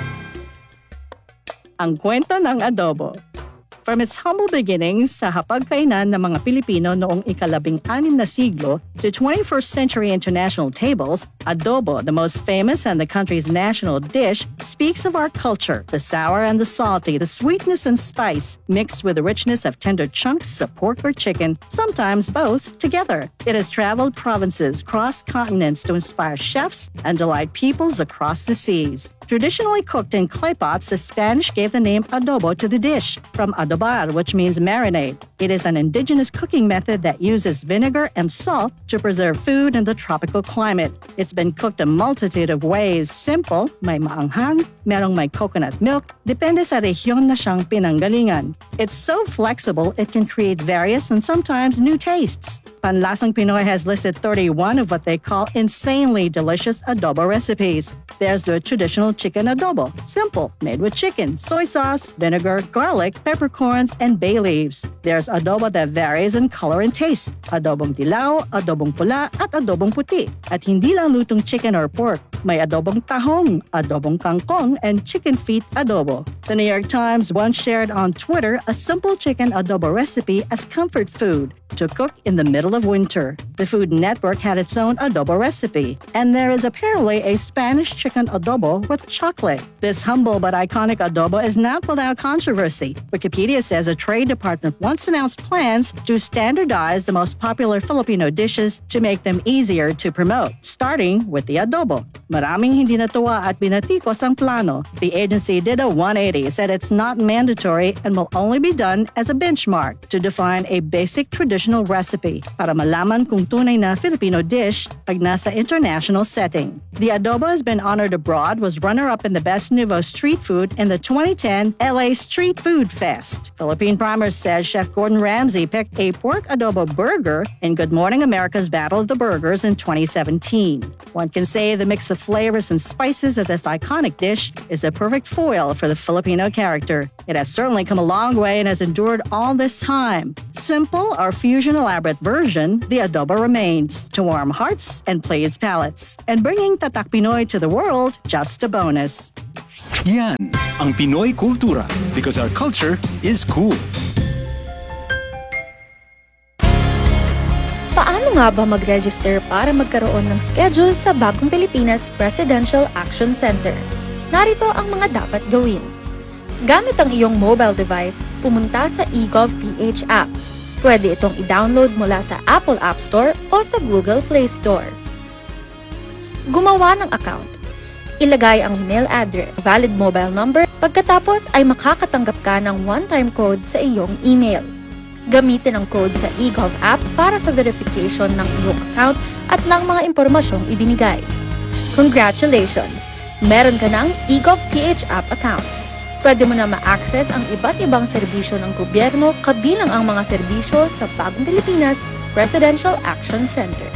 Ang kwento ng adobo. From its humble beginnings sa hapagkainan ng mga Pilipino noong ikalabing-anim na siglo to twenty-first century international tables, adobo, the most famous and the country's national dish, speaks of our culture, the sour and the salty, the sweetness and spice, mixed with the richness of tender chunks of pork or chicken, sometimes both together. It has traveled provinces, crossed continents to inspire chefs and delight peoples across the seas. Traditionally cooked in clay pots, the Spanish gave the name adobo to the dish, from adobar, which means marinade. It is an indigenous cooking method that uses vinegar and salt to preserve food in the tropical climate. It's been cooked a multitude of ways. Simple, may maanghang, merong may coconut milk, depende sa rehiyon na siyang pinanggalingan. It's so flexible, it can create various and sometimes new tastes. Panlasang Pinoy has listed thirty-one of what they call insanely delicious adobo recipes. There's the traditional chicken adobo, simple, made with chicken, soy sauce, vinegar, garlic, peppercorns, and bay leaves. There's there's adobo that varies in color and taste. Adobong dilaw, adobong pula, at adobong puti. At hindi lang lutong chicken or pork. May adobong tahong, adobong kangkong, and chicken feet adobo. The New York Times once shared on Twitter a simple chicken adobo recipe as comfort food to cook in the middle of winter. The Food Network had its own adobo recipe, and there is apparently a Spanish chicken adobo with chocolate. This humble but iconic adobo is not without controversy. Wikipedia says a trade department once announced plans to standardize the most popular Filipino dishes to make them easier to promote, starting with the adobo. Maraming hindi natuwa at binatikos ang plano. The agency did a one eighty, said it's not mandatory and will only be done as a benchmark to define a basic traditional recipe para malaman kung tunay na Filipino dish pag nasa international setting. The adobo has been honored abroad, was runner-up in the Best Nouveau Street Food in the twenty ten L A Street Food Fest. Philippine Primers says Chef Gordon Ramsay picked a pork adobo burger in Good Morning America's Battle of the Burgers in twenty seventeen. One can say the mix of flavors and spices of this iconic dish is a perfect foil for the Filipino character. It has certainly come a long way and has endured all this time. Simple or fusion elaborate version, the adobo remains to warm hearts and please palates. And bringing Tatak Pinoy to the world, just a bonus. Yan ang Pinoy Kultura because our culture is cool. Paano nga ba mag-register para magkaroon ng schedule sa Bagong Pilipinas Presidential Action Center? Narito ang mga dapat gawin. Gamit ang iyong mobile device, pumunta sa eGovPH app. Pwede itong i-download mula sa Apple App Store o sa Google Play Store. Gumawa ng account. Ilagay ang email address, valid mobile number, pagkatapos ay makakatanggap ka ng one-time code sa iyong email. Gamitin ang code sa eGov app para sa verification ng iyong account at ng mga impormasyong ibinigay. Congratulations! Meron ka ng eGovPH app account. Pwede mo na ma-access ang iba't ibang serbisyo ng gobyerno kabilang ang mga serbisyo sa Bagong Pilipinas Presidential Action Center.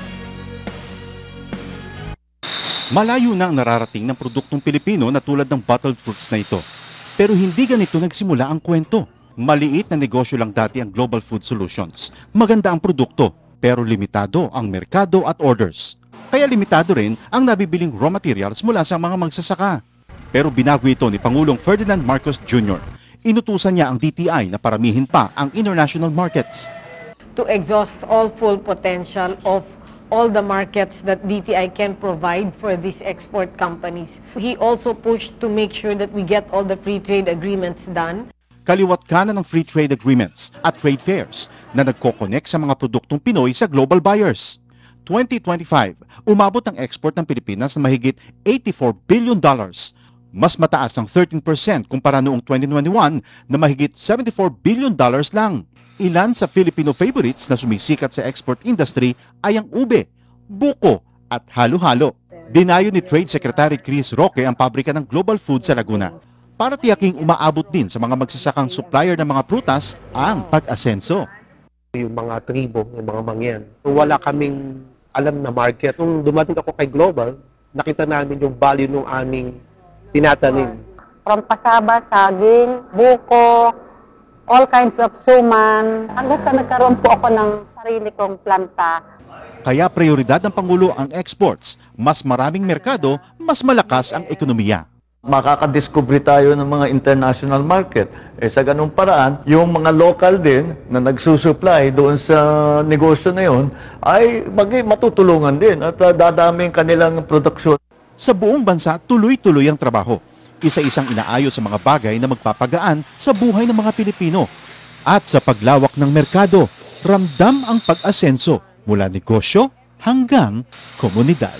Malayo na ang nararating ng produktong Pilipino na tulad ng bottled fruits na ito. Pero hindi ganito nagsimula ang kwento. Maliit na negosyo lang dati ang Global Food Solutions. Maganda ang produkto, pero limitado ang merkado at orders. Kaya limitado rin ang nabibiling raw materials mula sa mga magsasaka. Pero binago ito ni Pangulong Ferdinand Marcos Junior Inutusan niya ang D T I na paramihin pa ang international markets. To exhaust all full potential of all the markets that D T I can provide for these export companies. He also pushed to make sure that we get all the free trade agreements done. Kaliwat kanan ng free trade agreements at trade fairs na nagko-connect sa mga produktong Pinoy sa global buyers. twenty twenty-five, umabot ang export ng Pilipinas na mahigit eighty-four billion dollars. Mas mataas ng thirteen percent kumpara noong twenty twenty-one na mahigit seventy-four billion dollars lang. Ilan sa Filipino favorites na sumisikat sa export industry ay ang ube, buko at halo-halo. Dinayo ni Trade Secretary Chris Roque ang pabrika ng Global Food sa Laguna para tiyaking umaabot din sa mga magsasakang supplier ng mga prutas ang pag-asenso. Yung mga tribo, yung mga mangyan, wala kaming alam na market. Nung dumating ako kay Global, nakita namin yung value ng aming tinatanim. From pasaba, saging, buko, all kinds of suman, hanggang sa nagkaroon po ako ng sarili kong planta. Kaya prioridad ng Pangulo ang exports. Mas maraming merkado, mas malakas ang ekonomiya. Makakadiscover tayo ng mga international market. Eh, sa ganung paraan, yung mga local din na nagsusupply doon sa negosyo na yun ay mag- matutulungan din at uh, dadaming kanilang produksyon. Sa buong bansa, tuloy-tuloy ang trabaho. Isa-isang inaayos sa mga bagay na magpapagaan sa buhay ng mga Pilipino. At sa paglawak ng merkado, ramdam ang pag-asenso mula negosyo hanggang komunidad.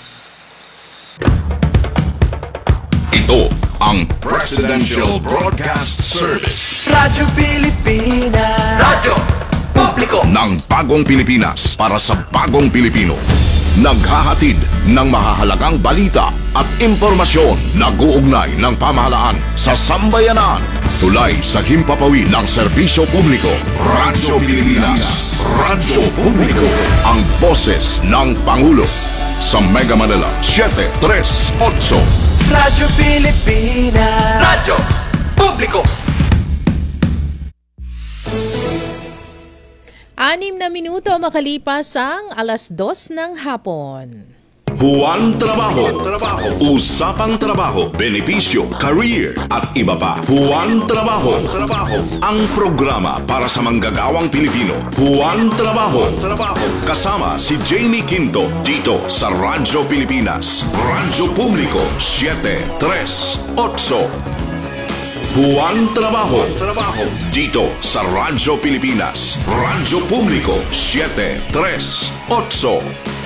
Ito ang Presidential Broadcast Service. Radyo Pilipinas. Radyo Publiko ng Bagong Pilipinas para sa Bagong Pilipino. Naghahatid ng mahahalagang balita at impormasyon na guugnay ng pamahalaan sa sambayanan. Tulay sa himpapawid ng serbisyo publiko. Radyo Pilipinas. Radyo Publiko. Ang boses ng Pangulo. Sa Mega Manila, seven three eight. Radyo Pilipinas. Radyo Publiko. na minuto makalipas ang alas dos ng hapon. Buwan Trabaho. Usapang trabaho, benepisyo, career at iba pa. Buwan Trabaho. Ang programa para sa manggagawang Pilipino. Buwan Trabaho. Kasama si Jamie Quinto dito sa Radyo Pilipinas. Radyo Publiko siete tres otso. Buwan Trabaho. Dito sa Radyo Pilipinas. Radyo Publiko siete tres otso.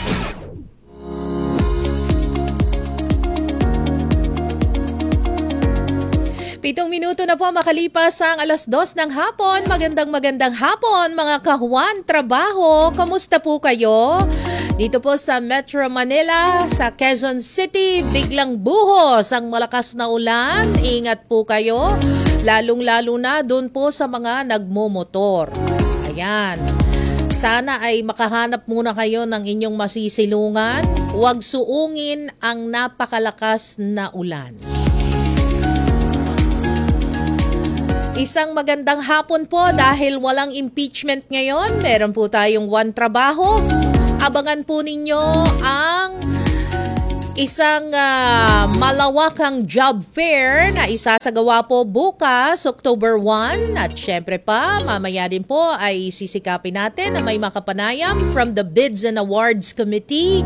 Pitong minuto na po makalipas ang alas dos ng hapon. Magandang magandang hapon mga kahuan trabaho. Kamusta po kayo? Dito po sa Metro Manila, sa Quezon City, biglang buhos ang malakas na ulan. Ingat po kayo, lalong-lalo na doon po sa mga nagmomotor. Ayan. Sana ay makahanap muna kayo ng inyong masisilungan. Huwag suungin ang napakalakas na ulan. Isang magandang hapon po dahil walang impeachment ngayon. Meron po tayong one trabaho. Abangan po ninyo ang isang uh, malawakang job fair na isasagawa po bukas, October first. At syempre pa, mamaya din po ay sisikapin natin na may makapanayam from the Bids and Awards Committee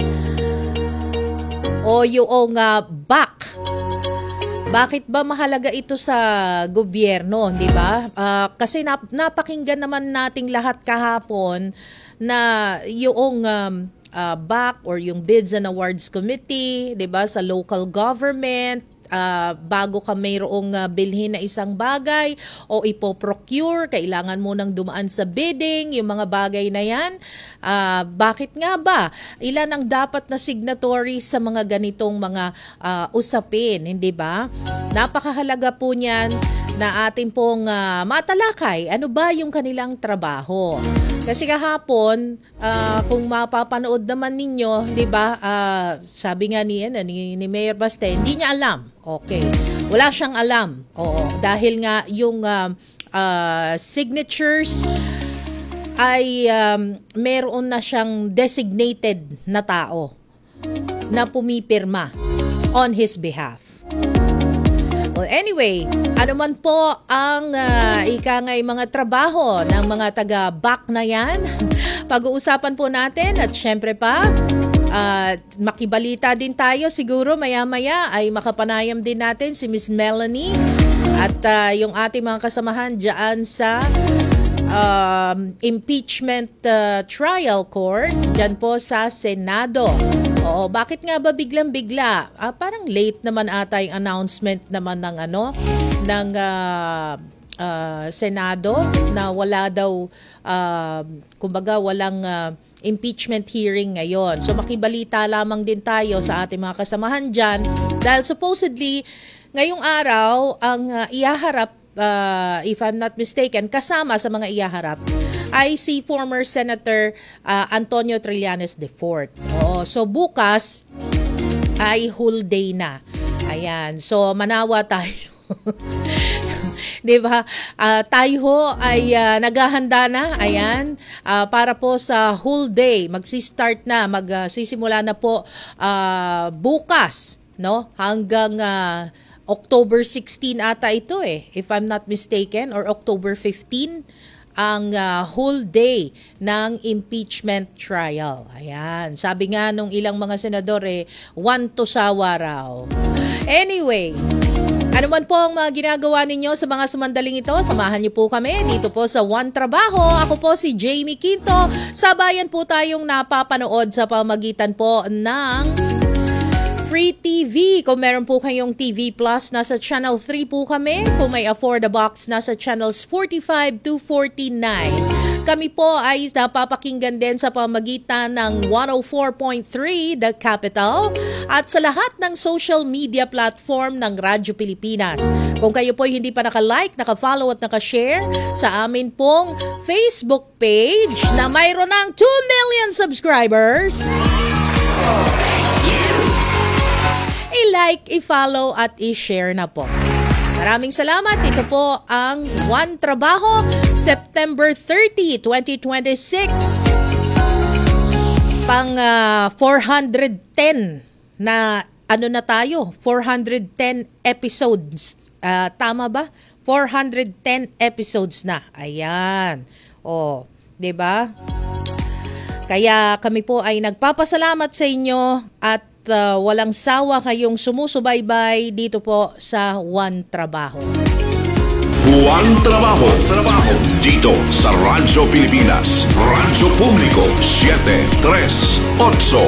o yung uh, B A C. Bakit ba mahalaga ito sa gobyerno, di ba? Uh, kasi nap- napakinggan naman nating lahat kahapon na yung um, uh, B A C or yung Bids and Awards Committee, di ba, sa local government, uh, bago ka mayroong uh, bilhin na isang bagay o ipoprocure, kailangan mo nang dumaan sa bidding, yung mga bagay na yan. Uh, bakit nga ba? Ilan ang dapat na signatories sa mga ganitong mga uh, usapin, hindi ba? Napakahalaga po niyan na atin pong uh, matalakay ano ba yung kanilang trabaho. Kasi kahapon, uh, kung mapapanood naman ninyo, 'di ba? Uh, sabi nga ni, ano, ni ni Mayor Baste, hindi niya alam. Okay. Wala siyang alam. Oo, dahil nga yung uh, uh, signatures ay um, meron na siyang designated na tao na pumipirma on his behalf. Well, anyway, ano man po ang uh, ikangay mga trabaho ng mga taga-B A C na yan, pag-uusapan po natin at syempre pa, uh, makibalita din tayo siguro maya-maya ay makapanayam din natin si Miss Melanie at uh, yung ating mga kasamahan dyan sa um, impeachment uh, trial court dyan po sa Senado. Oo, bakit nga ba biglang-bigla? Ah, parang late naman ata yung announcement naman ng ano, ng uh, uh, Senado na wala daw, uh, kumbaga walang uh, impeachment hearing ngayon. So makibalita lamang din tayo sa ating mga kasamahan dyan dahil supposedly ngayong araw ang uh, ihaharap, uh, if I'm not mistaken, kasama sa mga ihaharap ay si former Senator uh, Antonio Trillanes the fourth. Oo, so bukas ay whole day na. Ayan, so manawa tayo. 'Di ba? Uh, tayo ho ay uh, naghahanda na, ayan, uh, para po sa whole day. Magsi-start na, magsisimula uh, na po uh, bukas, no? Hanggang uh, October sixteen ata ito eh, if I'm not mistaken, or October fifteen ang uh, whole day ng impeachment trial. Ayan. Sabi nga nung ilang mga senador eh, one to sawa raw. Anyway, ano man po ang mga ginagawa ninyo sa mga samandaling ito, samahan niyo po kami dito po sa One Trabaho. Ako po si Jamie Quinto. Sabayan po tayong napapanood sa pamagitan po ng Free T V. Kung meron po kayong T V Plus, nasa Channel three po kami. Kung may Afford a Box, nasa Channels forty-five to forty-nine. Kami po ay napapakinggan din sa pamagitan ng one oh four point three The Capital at sa lahat ng social media platform ng Radyo Pilipinas. Kung kayo po hindi pa naka-like, naka-follow at naka-share sa amin pong Facebook page na mayroon ng two million subscribers, i-like, i-follow at i-share na po. Maraming salamat. Ito po ang One Trabaho, September thirtieth, twenty twenty-six. Pang uh, four hundred ten na ano na tayo? four hundred ten episodes. Uh, tama ba? four hundred ten episodes na. Ayan. O, 'di ba? Kaya kami po ay nagpapasalamat sa inyo at uh, walang sawa kayong sumusubaybay dito po sa One Trabaho. One Trabaho. Trabaho. Dito sa Radyo Pilipinas. Radyo Publiko seven tres eight.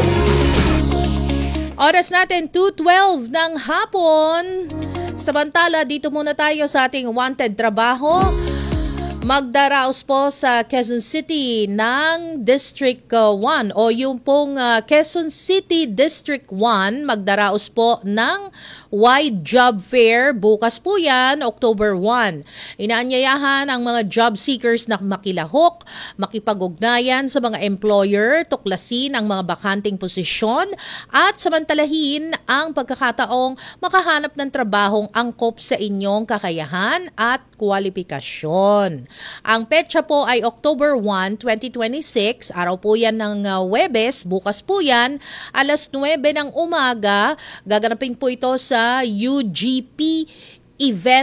Oras natin two twelve ng hapon. Samantala, dito muna tayo sa ating wanted trabaho. Magdaraos po sa Quezon City ng District one o yung pong uh, Quezon City District one magdaraos po ng wide job fair. Bukas po yan, October first. Inaanyayahan ang mga job seekers na makilahok, makipag-ugnayan sa mga employer, tuklasin ang mga bakanting posisyon at samantalahin ang pagkakataong makahanap ng trabahong angkop sa inyong kakayahan at kwalifikasyon. Ang petsa po ay October first, twenty twenty-six. Araw po yan ng uh, Huwebes. Bukas po yan, alas nuwebe ng umaga. Gaganapin po ito sa U G P event